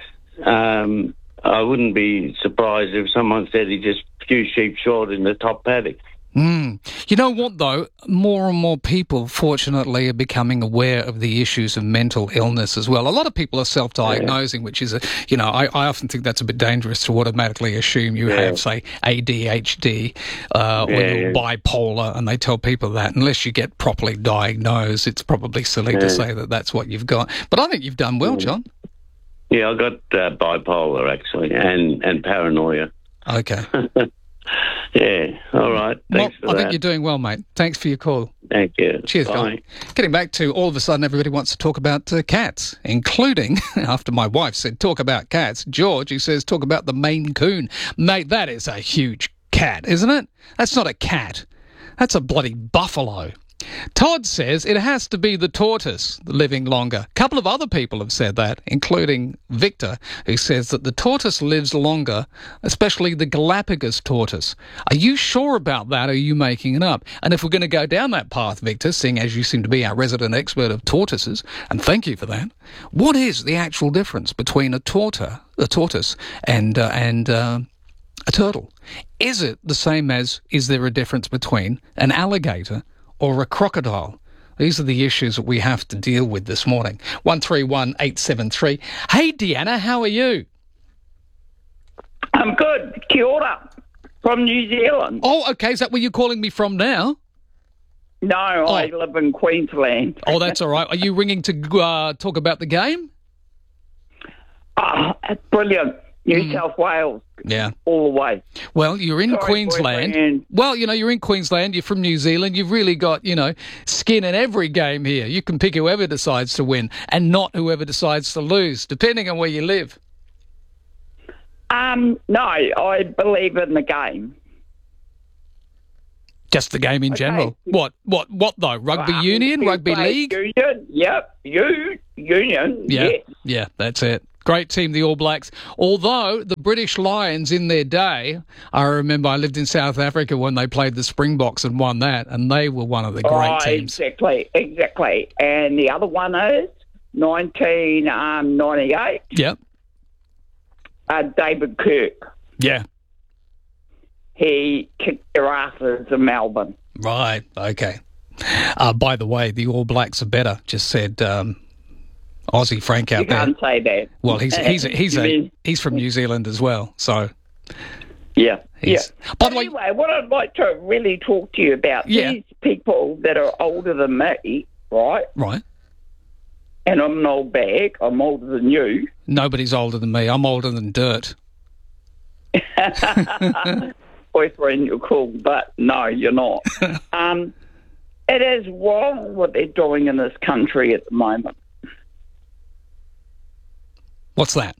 [SPEAKER 4] um, I wouldn't be surprised if someone said he just few sheep short in the top paddock.
[SPEAKER 1] Mm. You know what, though? More and more people, fortunately, are becoming aware of the issues of mental illness as well. A lot of people are self-diagnosing, which is, a, you know, I, I often think that's a bit dangerous to automatically assume you
[SPEAKER 4] Yeah.
[SPEAKER 1] have, say, A D H D uh, or
[SPEAKER 4] Yeah,
[SPEAKER 1] you're
[SPEAKER 4] yeah.
[SPEAKER 1] bipolar, and they tell people that. Unless you get properly diagnosed, it's probably silly
[SPEAKER 4] Yeah.
[SPEAKER 1] to say that that's what you've got. But I think you've done well, John.
[SPEAKER 4] Yeah, I got uh, bipolar, actually, and, and paranoia.
[SPEAKER 1] Okay.
[SPEAKER 4] Yeah, all right. Thanks
[SPEAKER 1] well,
[SPEAKER 4] for
[SPEAKER 1] I
[SPEAKER 4] that.
[SPEAKER 1] think you're doing well, mate. Thanks for your call.
[SPEAKER 4] Thank you.
[SPEAKER 1] Cheers,
[SPEAKER 4] Bye.
[SPEAKER 1] John. Getting back to all of a sudden, everybody wants to talk about uh, cats, including, after my wife said, talk about cats, George, who says, talk about the Maine Coon. Mate, that is a huge cat, isn't it? That's not a cat. That's a bloody buffalo. Todd says it has to be the tortoise living longer. A couple of other people have said that, including Victor, who says that the tortoise lives longer, especially the Galapagos tortoise. Are you sure about that, or are you making it up? And if we're going to go down that path, Victor, seeing as you seem to be our resident expert of tortoises, and thank you for that, what is the actual difference between a tortoise, a tortoise and, uh, and uh, a turtle? Is it the same as, is there a difference between an alligator or a crocodile? These are the issues that we have to deal with this morning. one three one eight seven three. Hey, Deanna, how are you?
[SPEAKER 23] I'm good. Kia ora. From New Zealand.
[SPEAKER 1] Oh, okay. Is that where you're calling me from now?
[SPEAKER 5] No, I live in Queensland.
[SPEAKER 1] Oh, that's all right. Are you ringing to uh, talk about the game?
[SPEAKER 5] Oh, that's brilliant. New mm. South Wales.
[SPEAKER 1] Yeah.
[SPEAKER 5] All the way.
[SPEAKER 1] Well, you're in
[SPEAKER 5] Sorry,
[SPEAKER 1] Queensland.
[SPEAKER 5] boyfriend.
[SPEAKER 1] Well, you know, you're in Queensland. You're from New Zealand. You've really got, you know, skin in every game here. You can pick whoever decides to win and not whoever decides to lose, depending on where you live.
[SPEAKER 5] Um, no, I believe in the game.
[SPEAKER 1] Just the game in
[SPEAKER 5] Okay.
[SPEAKER 1] general. What? What? What though? Rugby
[SPEAKER 5] Um,
[SPEAKER 1] union,
[SPEAKER 5] we
[SPEAKER 1] rugby
[SPEAKER 5] play
[SPEAKER 1] league.
[SPEAKER 5] Union. Yep. You union.
[SPEAKER 1] Yeah,
[SPEAKER 5] Yes.
[SPEAKER 1] yeah, that's it. Great team, the All Blacks. Although the British Lions in their day, I remember I lived in South Africa when they played the Springboks and won that, and they were one of the great
[SPEAKER 5] oh,
[SPEAKER 1] teams.
[SPEAKER 5] Exactly, exactly. And the other one is nineteen ninety-eight.
[SPEAKER 1] Yep.
[SPEAKER 5] Uh, David Kirk.
[SPEAKER 1] Yeah.
[SPEAKER 5] He kicked their asses in Melbourne.
[SPEAKER 1] Right. Okay. Uh, by the way, the All Blacks are better. Just said um, Aussie Frank out
[SPEAKER 5] You
[SPEAKER 1] there.
[SPEAKER 5] can't say that.
[SPEAKER 1] Well, he's he's a, he's
[SPEAKER 5] You
[SPEAKER 1] a
[SPEAKER 5] mean-
[SPEAKER 1] he's from New Zealand as well. So
[SPEAKER 5] Yeah,
[SPEAKER 1] He's-
[SPEAKER 5] yeah. By the way, anyway, what I'd like to really talk to you about,
[SPEAKER 1] Yeah.
[SPEAKER 5] these people that are older than me, right?
[SPEAKER 1] right.
[SPEAKER 5] And I'm an old bag, I'm older than you.
[SPEAKER 1] Nobody's older than me. I'm older than dirt.
[SPEAKER 5] Boyfriend, you're cool, but no, you're not. um, it is wrong what they're doing in this country at the moment.
[SPEAKER 1] What's that?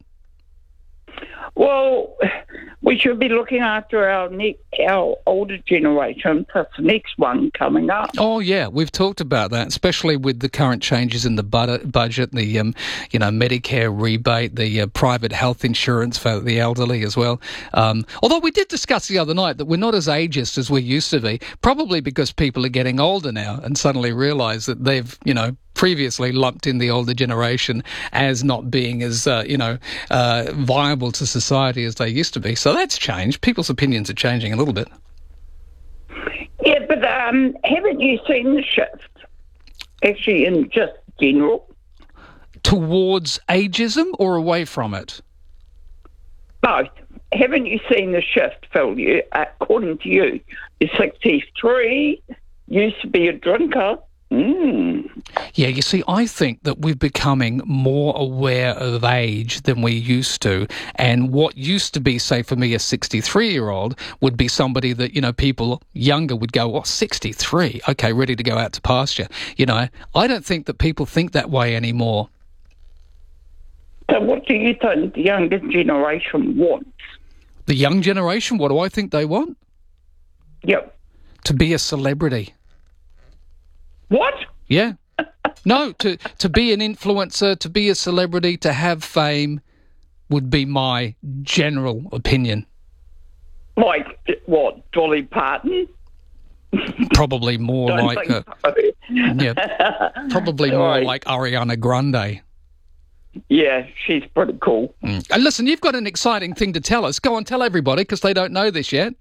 [SPEAKER 5] Well, we should be looking after our next, our older generation, plus the next one coming up.
[SPEAKER 1] Oh yeah, we've talked about that, especially with the current changes in the bud- budget, the um, you know Medicare rebate, the uh, private health insurance for the elderly as well. Um, although we did discuss the other night that we're not as ageist as we used to be, probably because people are getting older now and suddenly realise that they've you know. previously lumped in the older generation as not being as, uh, you know, uh, viable to society as they used to be. So that's changed. People's opinions are changing a little bit.
[SPEAKER 5] Yeah, but um, haven't you seen the shift, actually, in just general?
[SPEAKER 1] Towards ageism or away from it?
[SPEAKER 5] Both. Haven't you seen the shift, Phil? You, according to you, you're sixty-three, used to be a drinker. Mm.
[SPEAKER 1] Yeah, you see, I think that we're becoming more aware of age than we used to. And what used to be, say, for me, a sixty-three-year-old would be somebody that, you know, people younger would go, oh, sixty-three, okay, ready to go out to pasture. You know, I don't think that people think that way anymore.
[SPEAKER 5] So what do you think the younger generation wants?
[SPEAKER 1] The young generation, what do I think they want?
[SPEAKER 5] Yep.
[SPEAKER 1] To be a celebrity.
[SPEAKER 5] What?
[SPEAKER 1] Yeah. No, to, to be an influencer, to be a celebrity, to have fame would be my general opinion.
[SPEAKER 5] Like, what, Dolly Parton?
[SPEAKER 1] Probably more
[SPEAKER 5] Don't
[SPEAKER 1] like...
[SPEAKER 5] think
[SPEAKER 1] Uh,
[SPEAKER 5] so.
[SPEAKER 1] yeah, probably more
[SPEAKER 5] Right.
[SPEAKER 1] like Ariana Grande.
[SPEAKER 5] Yeah, she's pretty cool.
[SPEAKER 1] Mm. And listen, you've got an exciting thing to tell us. Go on, tell everybody, because they don't know this yet.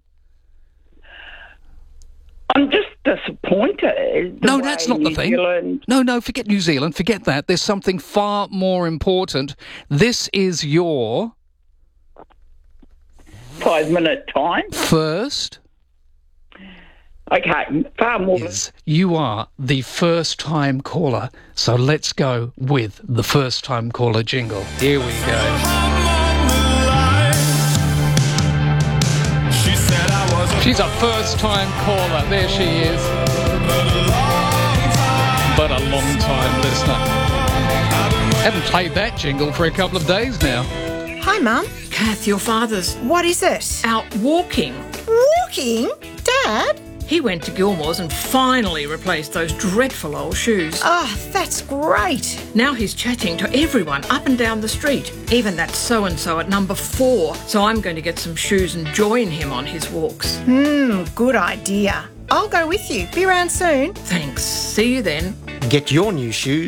[SPEAKER 5] I'm just disappointed. the
[SPEAKER 1] No,
[SPEAKER 5] way
[SPEAKER 1] that's not the
[SPEAKER 5] New
[SPEAKER 1] thing.
[SPEAKER 5] Zealand-
[SPEAKER 1] No, no, forget New Zealand, forget that. There's something far more important. This is your...
[SPEAKER 5] Five-minute time?
[SPEAKER 1] First...
[SPEAKER 5] Okay, far more...
[SPEAKER 1] Is you are the first-time caller, so let's go with the first-time caller jingle. Here we go. She's a first-time caller. There she is. But a long-time listener. Haven't played that jingle for a couple of days now.
[SPEAKER 6] Hi, Mum.
[SPEAKER 23] Kath, your father's
[SPEAKER 6] What is it?
[SPEAKER 23] out walking.
[SPEAKER 6] Walking? Dad?
[SPEAKER 23] He went to Gilmore's and finally replaced those dreadful old shoes.
[SPEAKER 6] Oh, that's great.
[SPEAKER 23] Now he's chatting to everyone up and down the street, even that so-and-so at number four. So I'm going to get some shoes and join him on his walks.
[SPEAKER 6] Hmm, good idea. I'll go with you. Be around soon.
[SPEAKER 23] Thanks. See you then.
[SPEAKER 24] Get your new shoes at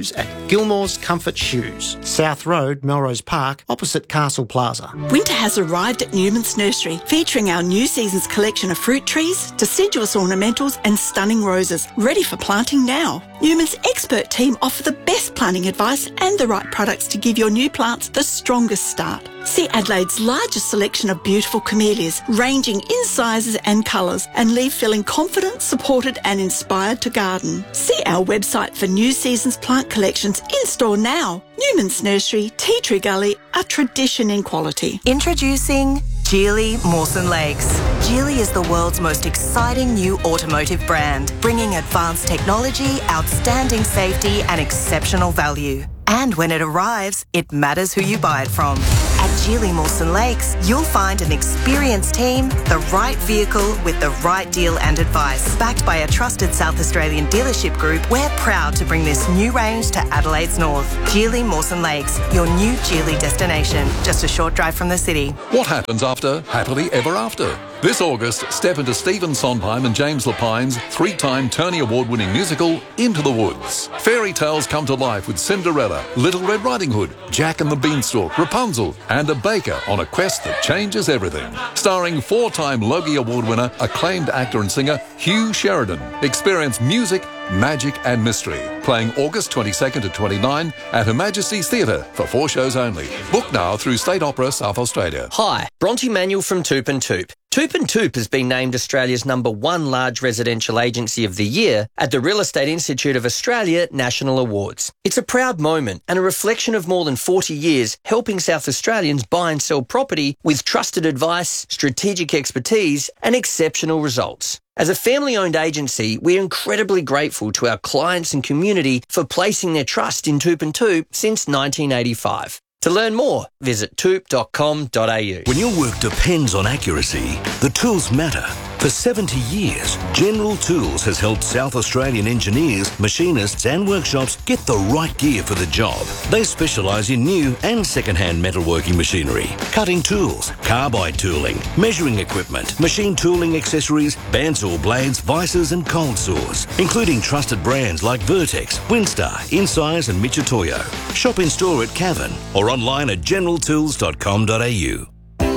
[SPEAKER 7] Gilmore's Comfort Shoes, South Road, Melrose Park, opposite Castle Plaza.
[SPEAKER 8] Winter has arrived at Newman's Nursery, featuring our new season's collection of fruit trees, deciduous ornamentals and stunning roses, ready for planting now. Newman's expert team offer the best planting advice and the right products to give your new plants the strongest start. See Adelaide's largest selection of beautiful camellias, ranging in sizes and colours, and leave feeling confident, supported and inspired to garden. See our website for new season's plant collections in store now. Newman's Nursery, Tea Tree Gully, a tradition in quality.
[SPEAKER 9] Introducing Geely Mawson Lakes. Geely is the world's most exciting new automotive brand, bringing advanced technology, outstanding safety and exceptional value. And when it arrives, it matters who you buy it from. At Geely Mawson Lakes, you'll find an experienced team, the right vehicle with the right deal and advice. Backed by a trusted South Australian dealership group, we're proud to bring this new range to Adelaide's north. Geely Mawson Lakes, your new Geely destination, just a short drive from the city.
[SPEAKER 3] What happens after Happily Ever After? This August, step into Stephen Sondheim and James Lapine's three-time Tony Award-winning musical, Into the Woods. Fairy tales come to life with Cinderella, Little Red Riding Hood, Jack and the Beanstalk, Rapunzel, and a baker on a quest that changes everything. Starring four-time Logie Award winner, acclaimed actor and singer Hugh Sheridan. Experience music, magic and mystery. Playing August twenty-second to twenty-ninth at Her Majesty's Theatre for four shows only. Book now through State Opera South Australia.
[SPEAKER 24] Hi, Bronte Manuel from Toop and Toop. Toop and Toop has been named Australia's number one large residential agency of the year at the Real Estate Institute of Australia National Awards. It's a proud moment and a reflection of more than forty years helping South Australians buy and sell property with trusted advice, strategic expertise and exceptional results. As a family-owned agency, we're incredibly grateful to our clients and community for placing their trust in Toop and Toop since nineteen eighty-five. To learn more, visit toop dot com dot a u.
[SPEAKER 3] When your work depends on accuracy, the tools matter. For seventy years, General Tools has helped South Australian engineers, machinists and workshops get the right gear for the job. They specialise in new and second-hand metalworking machinery, cutting tools, carbide tooling, measuring equipment, machine tooling accessories, bandsaw blades, vices and cold saws, including trusted brands like Vertex, Winstar, Incise and Mitutoyo. Shop in store at Cavan or online at general tools dot com dot a u.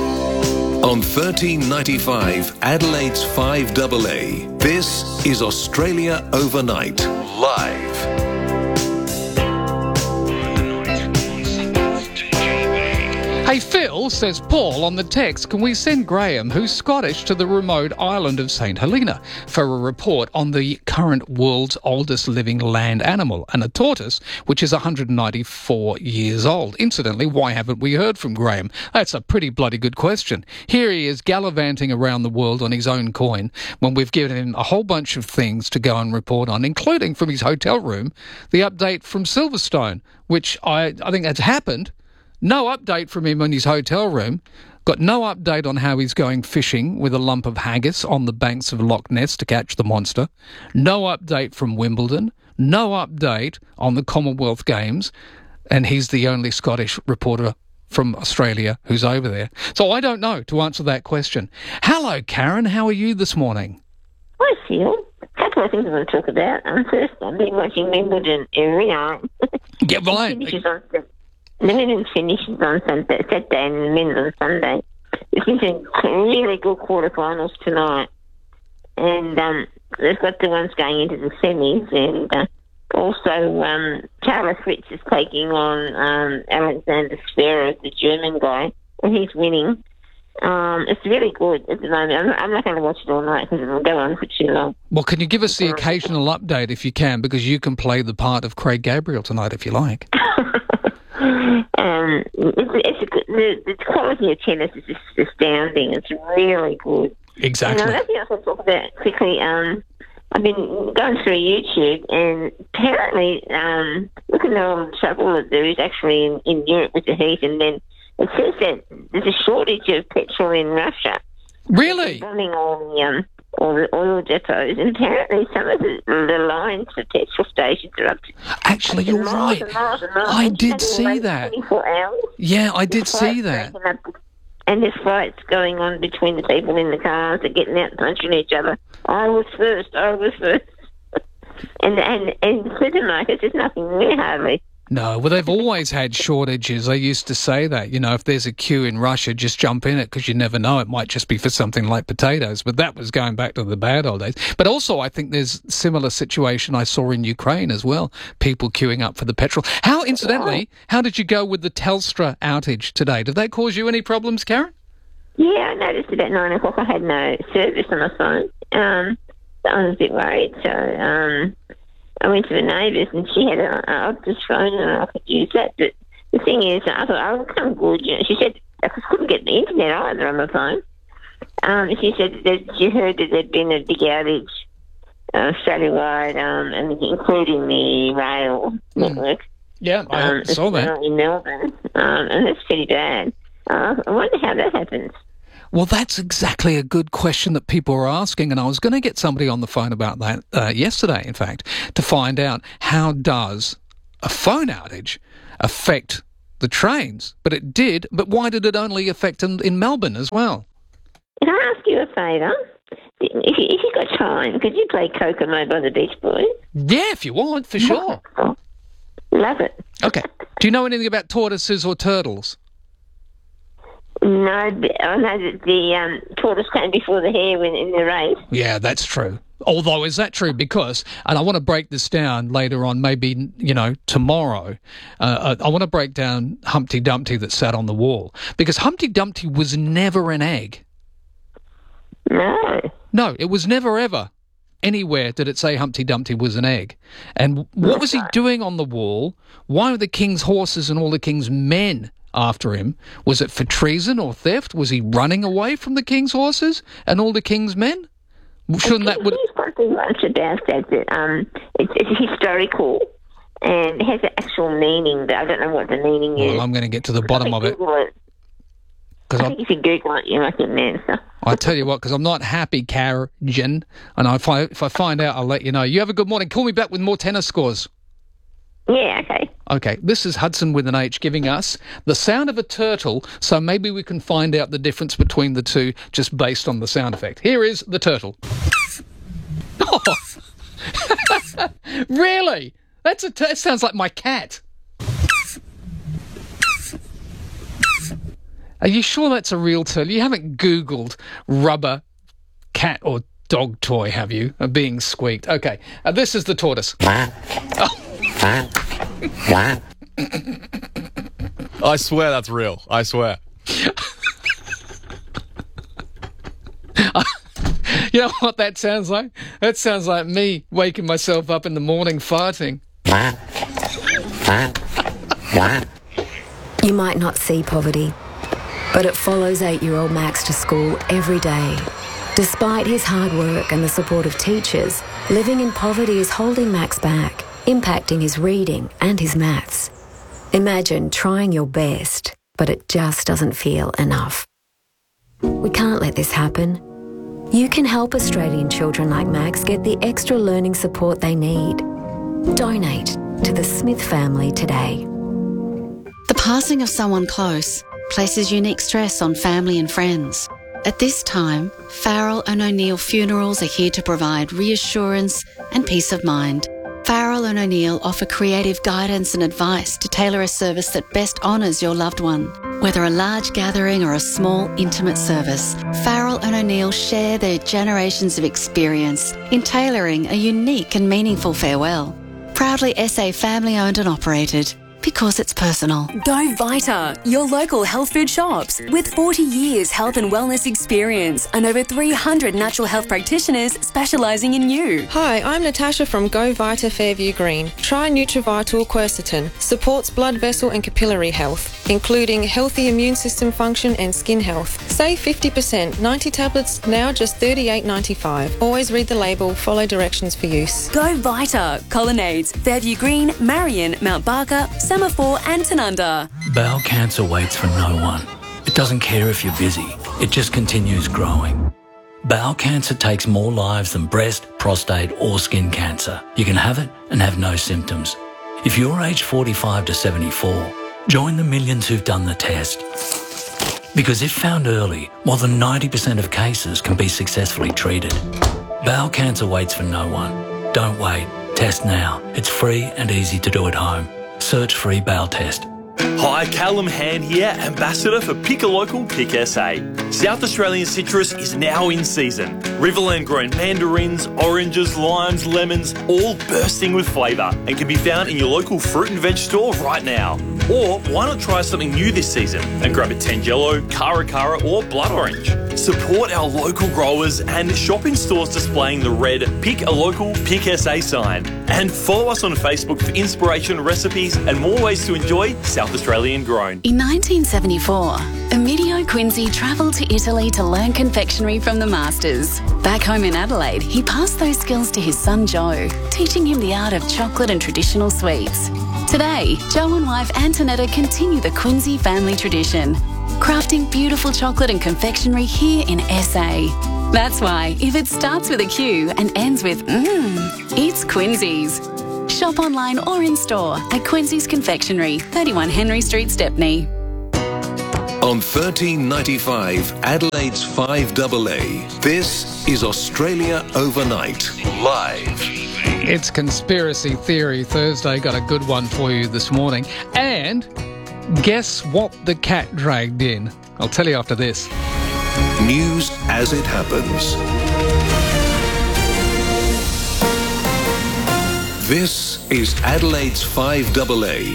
[SPEAKER 3] On thirteen ninety-five, Adelaide's five A A, this is Australia Overnight, live.
[SPEAKER 1] Hey Phil, says Paul on the text, can we send Graham, who's Scottish, to the remote island of Saint Helena for a report on the current world's oldest living land animal, and a tortoise, which is one hundred ninety-four years old. Incidentally, why haven't we heard from Graham? That's a pretty bloody good question. Here he is gallivanting around the world on his own coin when we've given him a whole bunch of things to go and report on, including from his hotel room, the update from Silverstone, which I, I think has happened. No update from him in his hotel room. Got no update on how he's going fishing with a lump of haggis on the banks of Loch Ness to catch the monster. No update from Wimbledon. No update on the Commonwealth Games. And he's the only Scottish reporter from Australia who's over there. So I don't know to answer that question. Hello, Karen. How are you this morning?
[SPEAKER 25] Hi, Phil. A couple of things I want to talk about. Um, first, I've been watching Wimbledon every night.
[SPEAKER 1] Yeah, right.
[SPEAKER 25] The women's finishes on Sunday, Saturday and the men's on Sunday. There's been some really good quarterfinals tonight. And um, they've got the ones going into the semis. And uh, also, um, Carlos Fritz is taking on um, Alexander Zverev, the German guy, and he's winning. Um, it's really good at the moment. I'm, I'm not going to watch it all night because it'll go on for too long.
[SPEAKER 1] Well, can you give us the occasional update if you can? Because you can play the part of Craig Gabriel tonight if you like.
[SPEAKER 25] Um, it's, it's a good, the, the quality of tennis is just astounding. It's really good.
[SPEAKER 1] Exactly.
[SPEAKER 25] And another thing I want to talk about quickly, um, I've been going through YouTube, and apparently, um, look at all the trouble that there is actually in, in Europe with the heat, and then it says that there's a shortage of petrol in Russia.
[SPEAKER 1] Really?
[SPEAKER 25] They're running all the, um, all the oil depots, and apparently some of the, the lines for petrol stations are up to...
[SPEAKER 1] Actually, you're right.
[SPEAKER 25] And miles and miles.
[SPEAKER 1] I did see that.
[SPEAKER 25] twenty-four hours.
[SPEAKER 1] Yeah, I did
[SPEAKER 25] There's
[SPEAKER 1] see
[SPEAKER 25] fights
[SPEAKER 1] that.
[SPEAKER 25] breaking up, and there's fights going on between the people in the cars. They're getting out and punching each other. I was first, I was first. and, and, and supermarkets, there's nothing there hardly.
[SPEAKER 1] No, well, they've always had shortages. They used to say that, you know, if there's a queue in Russia, just jump in it because you never know. It might just be for something like potatoes. But that was going back to the bad old days. But also, I think there's a similar situation I saw in Ukraine as well. People queuing up for the petrol. How, incidentally, how did you go with the Telstra outage today? Did that cause you any problems, Karen?
[SPEAKER 25] Yeah, I noticed about nine o'clock I had no service on my phone. Um, I was a bit worried, so um, I went to the neighbours and she had an Optus phone and I could use that. But the thing is, I thought, oh, it'll come good. You know, she said I couldn't get the internet either on my phone. Um, she said that she heard that there'd been a big outage uh, Australia-wide, um, and including the rail mm. network.
[SPEAKER 1] Yeah, I um, saw that.
[SPEAKER 25] In Melbourne, um, and that's pretty bad. Uh, I wonder how that happens.
[SPEAKER 1] Well, that's exactly a good question that people are asking, and I was going to get somebody on the phone about that uh, yesterday, in fact, to find out how does a phone outage affect the trains? But it did, but why did it only affect in, in Melbourne as well?
[SPEAKER 25] Can I ask you a favour? If you, if you got time, could you play Kokomo by the Beach Boys?
[SPEAKER 1] Yeah, if you want, for sure.
[SPEAKER 25] Love it.
[SPEAKER 1] Okay. Do you know anything about tortoises or turtles?
[SPEAKER 25] No, I know that the um, tortoise came before the hare in, in the race.
[SPEAKER 1] Yeah, that's true. Although, is that true? Because, and I want to break this down later on, maybe, you know, tomorrow, uh, I want to break down Humpty Dumpty that sat on the wall. Because Humpty Dumpty was never an egg.
[SPEAKER 25] No.
[SPEAKER 1] No, it was never ever. Anywhere did it say Humpty Dumpty was an egg. And what was he doing on the wall? Why were the king's horses and all the king's men after him? Was it for treason or theft? Was he running away from the king's horses and all the king's men? Shouldn't that... Would...
[SPEAKER 25] There's something much about that that um, it's, it's historical and it has an actual meaning, but I don't know what the meaning
[SPEAKER 1] well,
[SPEAKER 25] is.
[SPEAKER 1] Well, I'm going to get to the bottom of it.
[SPEAKER 25] it. I think I'm, if you Google it, you might get an answer.
[SPEAKER 1] I tell you what, because I'm not happy, Karen, and if I, if I find out, I'll let you know. You have a good morning. Call me back with more tennis scores.
[SPEAKER 25] Yeah, okay.
[SPEAKER 1] Okay, this is Hudson with an H giving us the sound of a turtle, so maybe we can find out the difference between the two just based on the sound effect. Here is the turtle. Oh. Really? That's a t- that sounds like my cat. Are you sure that's a real turtle? You haven't Googled rubber cat or dog toy, have you? Uh, being squeaked. Okay, uh, this is the tortoise. Oh.
[SPEAKER 10] I swear that's real. I swear.
[SPEAKER 1] You know what that sounds like? That sounds like me waking myself up in the morning farting.
[SPEAKER 12] You might not see poverty, but it follows eight-year-old Max to school every day. Despite his hard work and the support of teachers, living in poverty is holding Max back, impacting his reading and his maths. Imagine trying your best, but it just doesn't feel enough. We can't let this happen. You can help Australian children like Max get the extra learning support they need. Donate to the Smith family today.
[SPEAKER 13] The passing of someone close places unique stress on family and friends. At this time, Farrell and O'Neill Funerals are here to provide reassurance and peace of mind. Farrell and O'Neill offer creative guidance and advice to tailor a service that best honours your loved one. Whether a large gathering or a small, intimate service, Farrell and O'Neill share their generations of experience in tailoring a unique and meaningful farewell. Proudly S A family-owned and operated. Because it's personal.
[SPEAKER 14] Go Vita, your local health food shops. With forty years health and wellness experience and over three hundred natural health practitioners specialising in you.
[SPEAKER 15] Hi, I'm Natasha from Go Vita Fairview Green. Try Nutrivital Quercetin. Supports blood vessel and capillary health, including healthy immune system function and skin health. Save fifty percent. ninety tablets, now just thirty-eight ninety-five. Always read the label, follow directions for use.
[SPEAKER 14] Go Vita, Colonnades, Fairview Green, Marion, Mount Barker, Semaphore and Tanunda.
[SPEAKER 26] Bowel cancer waits for no one. It doesn't care if you're busy. It just continues growing. Bowel cancer takes more lives than breast, prostate or skin cancer. You can have it and have no symptoms. If you're aged forty-five to seventy-four, join the millions who've done the test. Because if found early, more than ninety percent of cases can be successfully treated. Bowel cancer waits for no one. Don't wait. Test now. It's free and easy to do at home. Search free bowel test.
[SPEAKER 11] Hi, Callum Hand here, Ambassador for Pick a Local, Pick S A. South Australian citrus is now in season. Riverland grown mandarins, oranges, limes, lemons, all bursting with flavour and can be found in your local fruit and veg store right now. Or why not try something new this season and grab a Tangelo, Cara Cara or Blood Orange. Support our local growers and shop in stores displaying the red Pick a Local, Pick S A sign. And follow us on Facebook for inspiration, recipes and more ways to enjoy South Australian grown.
[SPEAKER 13] In nineteen seventy-four, Emilio Quincy travelled to Italy to learn confectionery from the masters. Back home in Adelaide, he passed those skills to his son Joe, teaching him the art of chocolate and traditional sweets. Today, Joe and wife Antonetta continue the Quincy family tradition, crafting beautiful chocolate and confectionery here in S A. That's why, if it starts with a Q and ends with mmm, it's Quincy's. Shop online or in store at Quincy's Confectionery, thirty-one Henry Street, Stepney.
[SPEAKER 16] On thirteen ninety-five, Adelaide's five A A, this is Australia Overnight, live.
[SPEAKER 1] It's Conspiracy Theory Thursday. Got a good one for you this morning. And guess what the cat dragged in? I'll tell you after this.
[SPEAKER 16] News as it happens. This is Adelaide's five A A.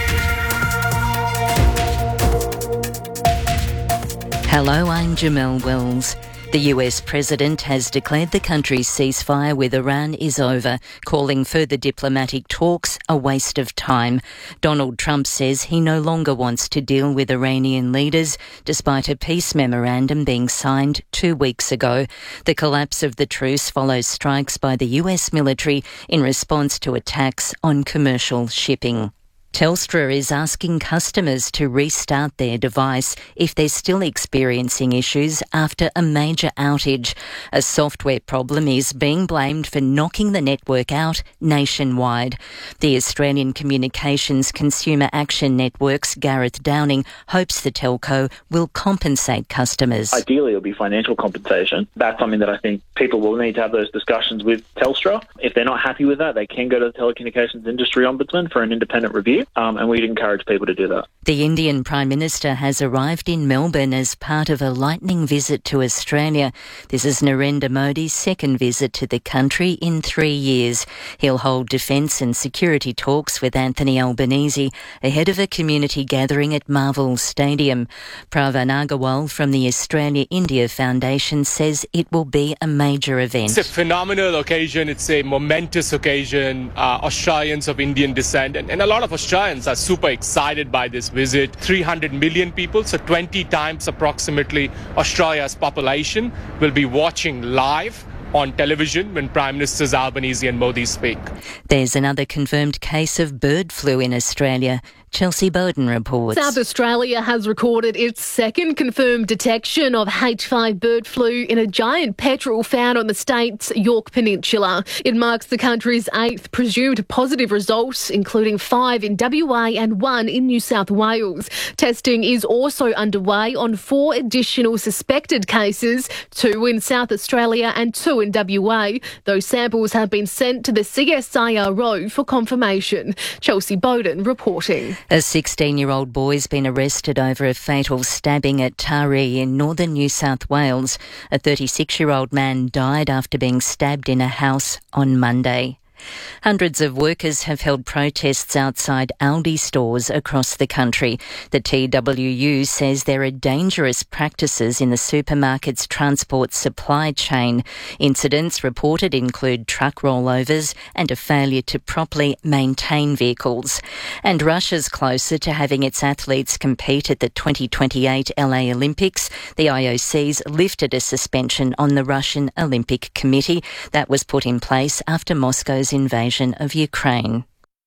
[SPEAKER 17] Hello, I'm Jamelle Wells. The U S president has declared the country's ceasefire with Iran is over, calling further diplomatic talks a waste of time. Donald Trump says he no longer wants to deal with Iranian leaders, despite a peace memorandum being signed two weeks ago. The collapse of the truce follows strikes by the U S military in response to attacks on commercial shipping. Telstra is asking customers to restart their device if they're still experiencing issues after a major outage. A software problem is being blamed for knocking the network out nationwide. The Australian Communications Consumer Action Network's Gareth Downing hopes the telco will compensate customers.
[SPEAKER 18] Ideally, it'll be financial compensation. That's something that I think people will need to have those discussions with Telstra. If they're not happy with that, they can go to the Telecommunications Industry Ombudsman for an independent review. Um, and we'd encourage people to do that.
[SPEAKER 17] The Indian Prime Minister has arrived in Melbourne as part of a lightning visit to Australia. This is Narendra Modi's second visit to the country in three years. He'll hold defence and security talks with Anthony Albanese ahead of a community gathering at Marvel Stadium. Pravan Agarwal from the Australia-India Foundation says it will be a major event.
[SPEAKER 19] It's a phenomenal occasion. It's a momentous occasion. Uh, Australians of Indian descent and, and a lot of Australians are super excited by this visit. three hundred million people, so twenty times approximately Australia's population, will be watching live on television when Prime Ministers Albanese and Modi speak.
[SPEAKER 17] There's another confirmed case of bird flu in Australia. Chelsea Bowden reports.
[SPEAKER 20] South Australia has recorded its second confirmed detection of H five bird flu in a giant petrel found on the state's Yorke Peninsula. It marks the country's eighth presumed positive result, including five in W A and one in New South Wales. Testing is also underway on four additional suspected cases, two in South Australia and two in W A. Those samples have been sent to the C S I R O for confirmation. Chelsea Bowden reporting.
[SPEAKER 17] A sixteen-year-old boy's been arrested over a fatal stabbing at Taree in northern New South Wales. A thirty-six-year-old man died after being stabbed in a house on Monday. Hundreds of workers have held protests outside Aldi stores across the country. The T W U says there are dangerous practices in the supermarket's transport supply chain. Incidents reported include truck rollovers and a failure to properly maintain vehicles. And Russia's closer to having its athletes compete at the twenty twenty-eight L A Olympics. The I O C's lifted a suspension on the Russian Olympic Committee that was put in place after Moscow's invasion of Ukraine.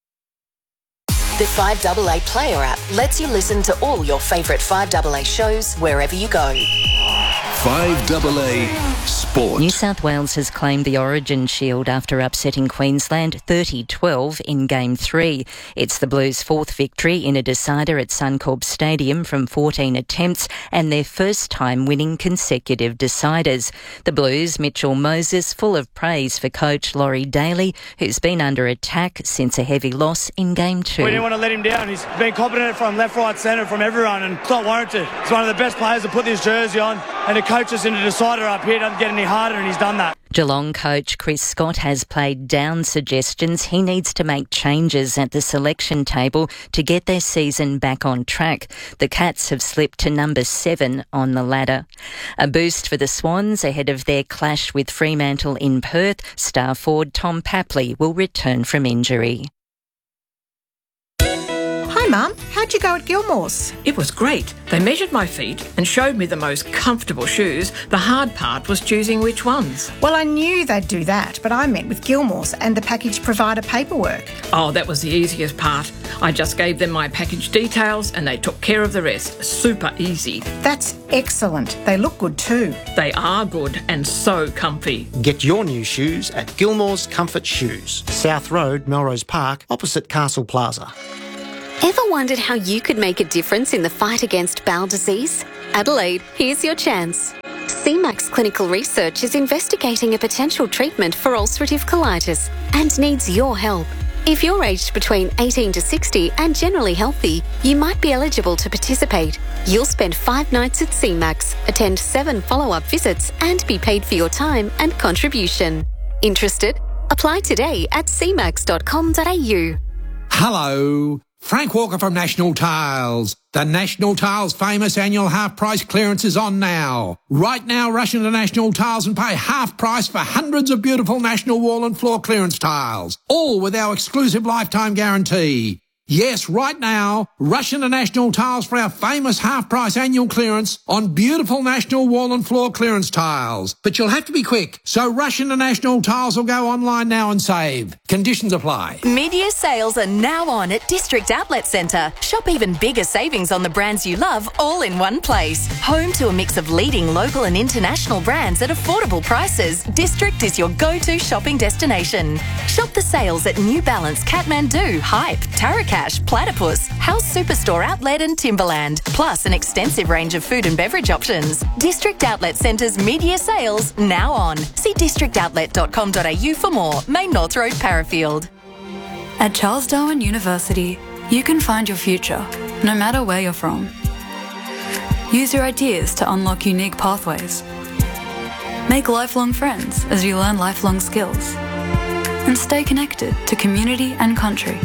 [SPEAKER 27] The five A A Player app lets you listen to all your favourite five A A shows wherever you go.
[SPEAKER 16] five A A Sport.
[SPEAKER 17] New South Wales has claimed the Origin Shield after upsetting Queensland thirty twelve in Game three. It's the Blues' fourth victory in a decider at Suncorp Stadium from fourteen attempts and their first time winning consecutive deciders. The Blues' Mitchell Moses full of praise for coach Laurie Daly, who's been under attack since a heavy loss in Game two.
[SPEAKER 2] We didn't want to let him down. He's been competent from left, right, centre, from everyone, and it's not warranted. He's one of the best players to put this jersey on, and to coach us in a decider up here doesn't get any harder, and he's done that.
[SPEAKER 17] Geelong coach Chris Scott has played down suggestions he needs to make changes at the selection table to get their season back on track. The Cats have slipped to number seven on the ladder. A boost for the Swans ahead of their clash with Fremantle in Perth. Star forward Tom Papley will return from injury.
[SPEAKER 4] Hi Mum, how'd you go at Gilmore's?
[SPEAKER 5] It was great. They measured my feet and showed me the most comfortable shoes. The hard part was choosing which ones.
[SPEAKER 4] Well, I knew they'd do that, but I met with Gilmore's and the package provider paperwork.
[SPEAKER 5] Oh, that was the easiest part. I just gave them my package details and they took care of the rest. Super easy.
[SPEAKER 4] That's excellent. They look good too.
[SPEAKER 5] They are good and so comfy.
[SPEAKER 7] Get your new shoes at Gilmore's Comfort Shoes, South Road, Melrose Park, opposite Castle Plaza.
[SPEAKER 6] Ever wondered how you could make a difference in the fight against bowel disease? Adelaide, here's your chance. C MAX Clinical Research is investigating a potential treatment for ulcerative colitis and needs your help. If you're aged between eighteen to sixty and generally healthy, you might be eligible to participate. You'll spend five nights at C MAX, attend seven follow-up visits and be paid for your time and contribution. Interested? Apply today at c max dot com dot a u.
[SPEAKER 21] Hello. Frank Walker from National Tiles. The National Tiles famous annual half price clearance is on now. Right now, rush into National Tiles and pay half price for hundreds of beautiful National wall and floor clearance tiles, all with our exclusive lifetime guarantee. Yes, right now, rush into National Tiles for our famous half-price annual clearance on beautiful National wall and floor clearance tiles. But you'll have to be quick, so rush into National Tiles or go online now and save. Conditions apply.
[SPEAKER 22] Mid-year sales are now on at District Outlet Centre. Shop even bigger savings on the brands you love all in one place. Home to a mix of leading local and international brands at affordable prices, District is your go-to shopping destination. Shop the sales at New Balance, Kathmandu, Hype, Tarakash, Platypus, House Superstore Outlet and Timberland, plus an extensive range of food and beverage options. District Outlet Centre's mid-year sales now on. See district outlet dot com dot a u for more. Main North Road, Parafield.
[SPEAKER 23] At Charles Darwin University, you can find your future, no matter where you're from. Use your ideas to unlock unique pathways. Make lifelong friends as you learn lifelong skills. And stay connected to community and country.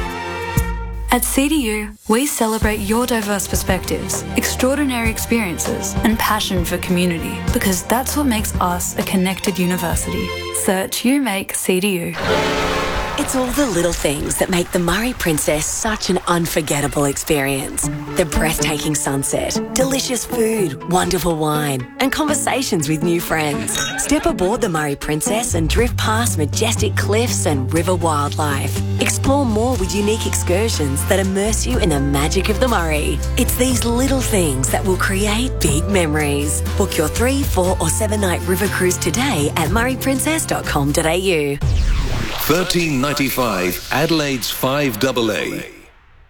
[SPEAKER 23] At C D U, we celebrate your diverse perspectives, extraordinary experiences, and passion for community, because that's what makes us a connected university. Search You Make C D U.
[SPEAKER 27] It's all the little things that make the Murray Princess such an unforgettable experience. The breathtaking sunset, delicious food, wonderful wine, and conversations with new friends. Step aboard the Murray Princess and drift past majestic cliffs and river wildlife. Explore more with unique excursions that immerse you in the magic of the Murray. It's these little things that will create big memories. Book your three, four, or seven night river cruise today at murray princess dot com dot a u.
[SPEAKER 16] thirteen ninety-five Adelaide's five double A.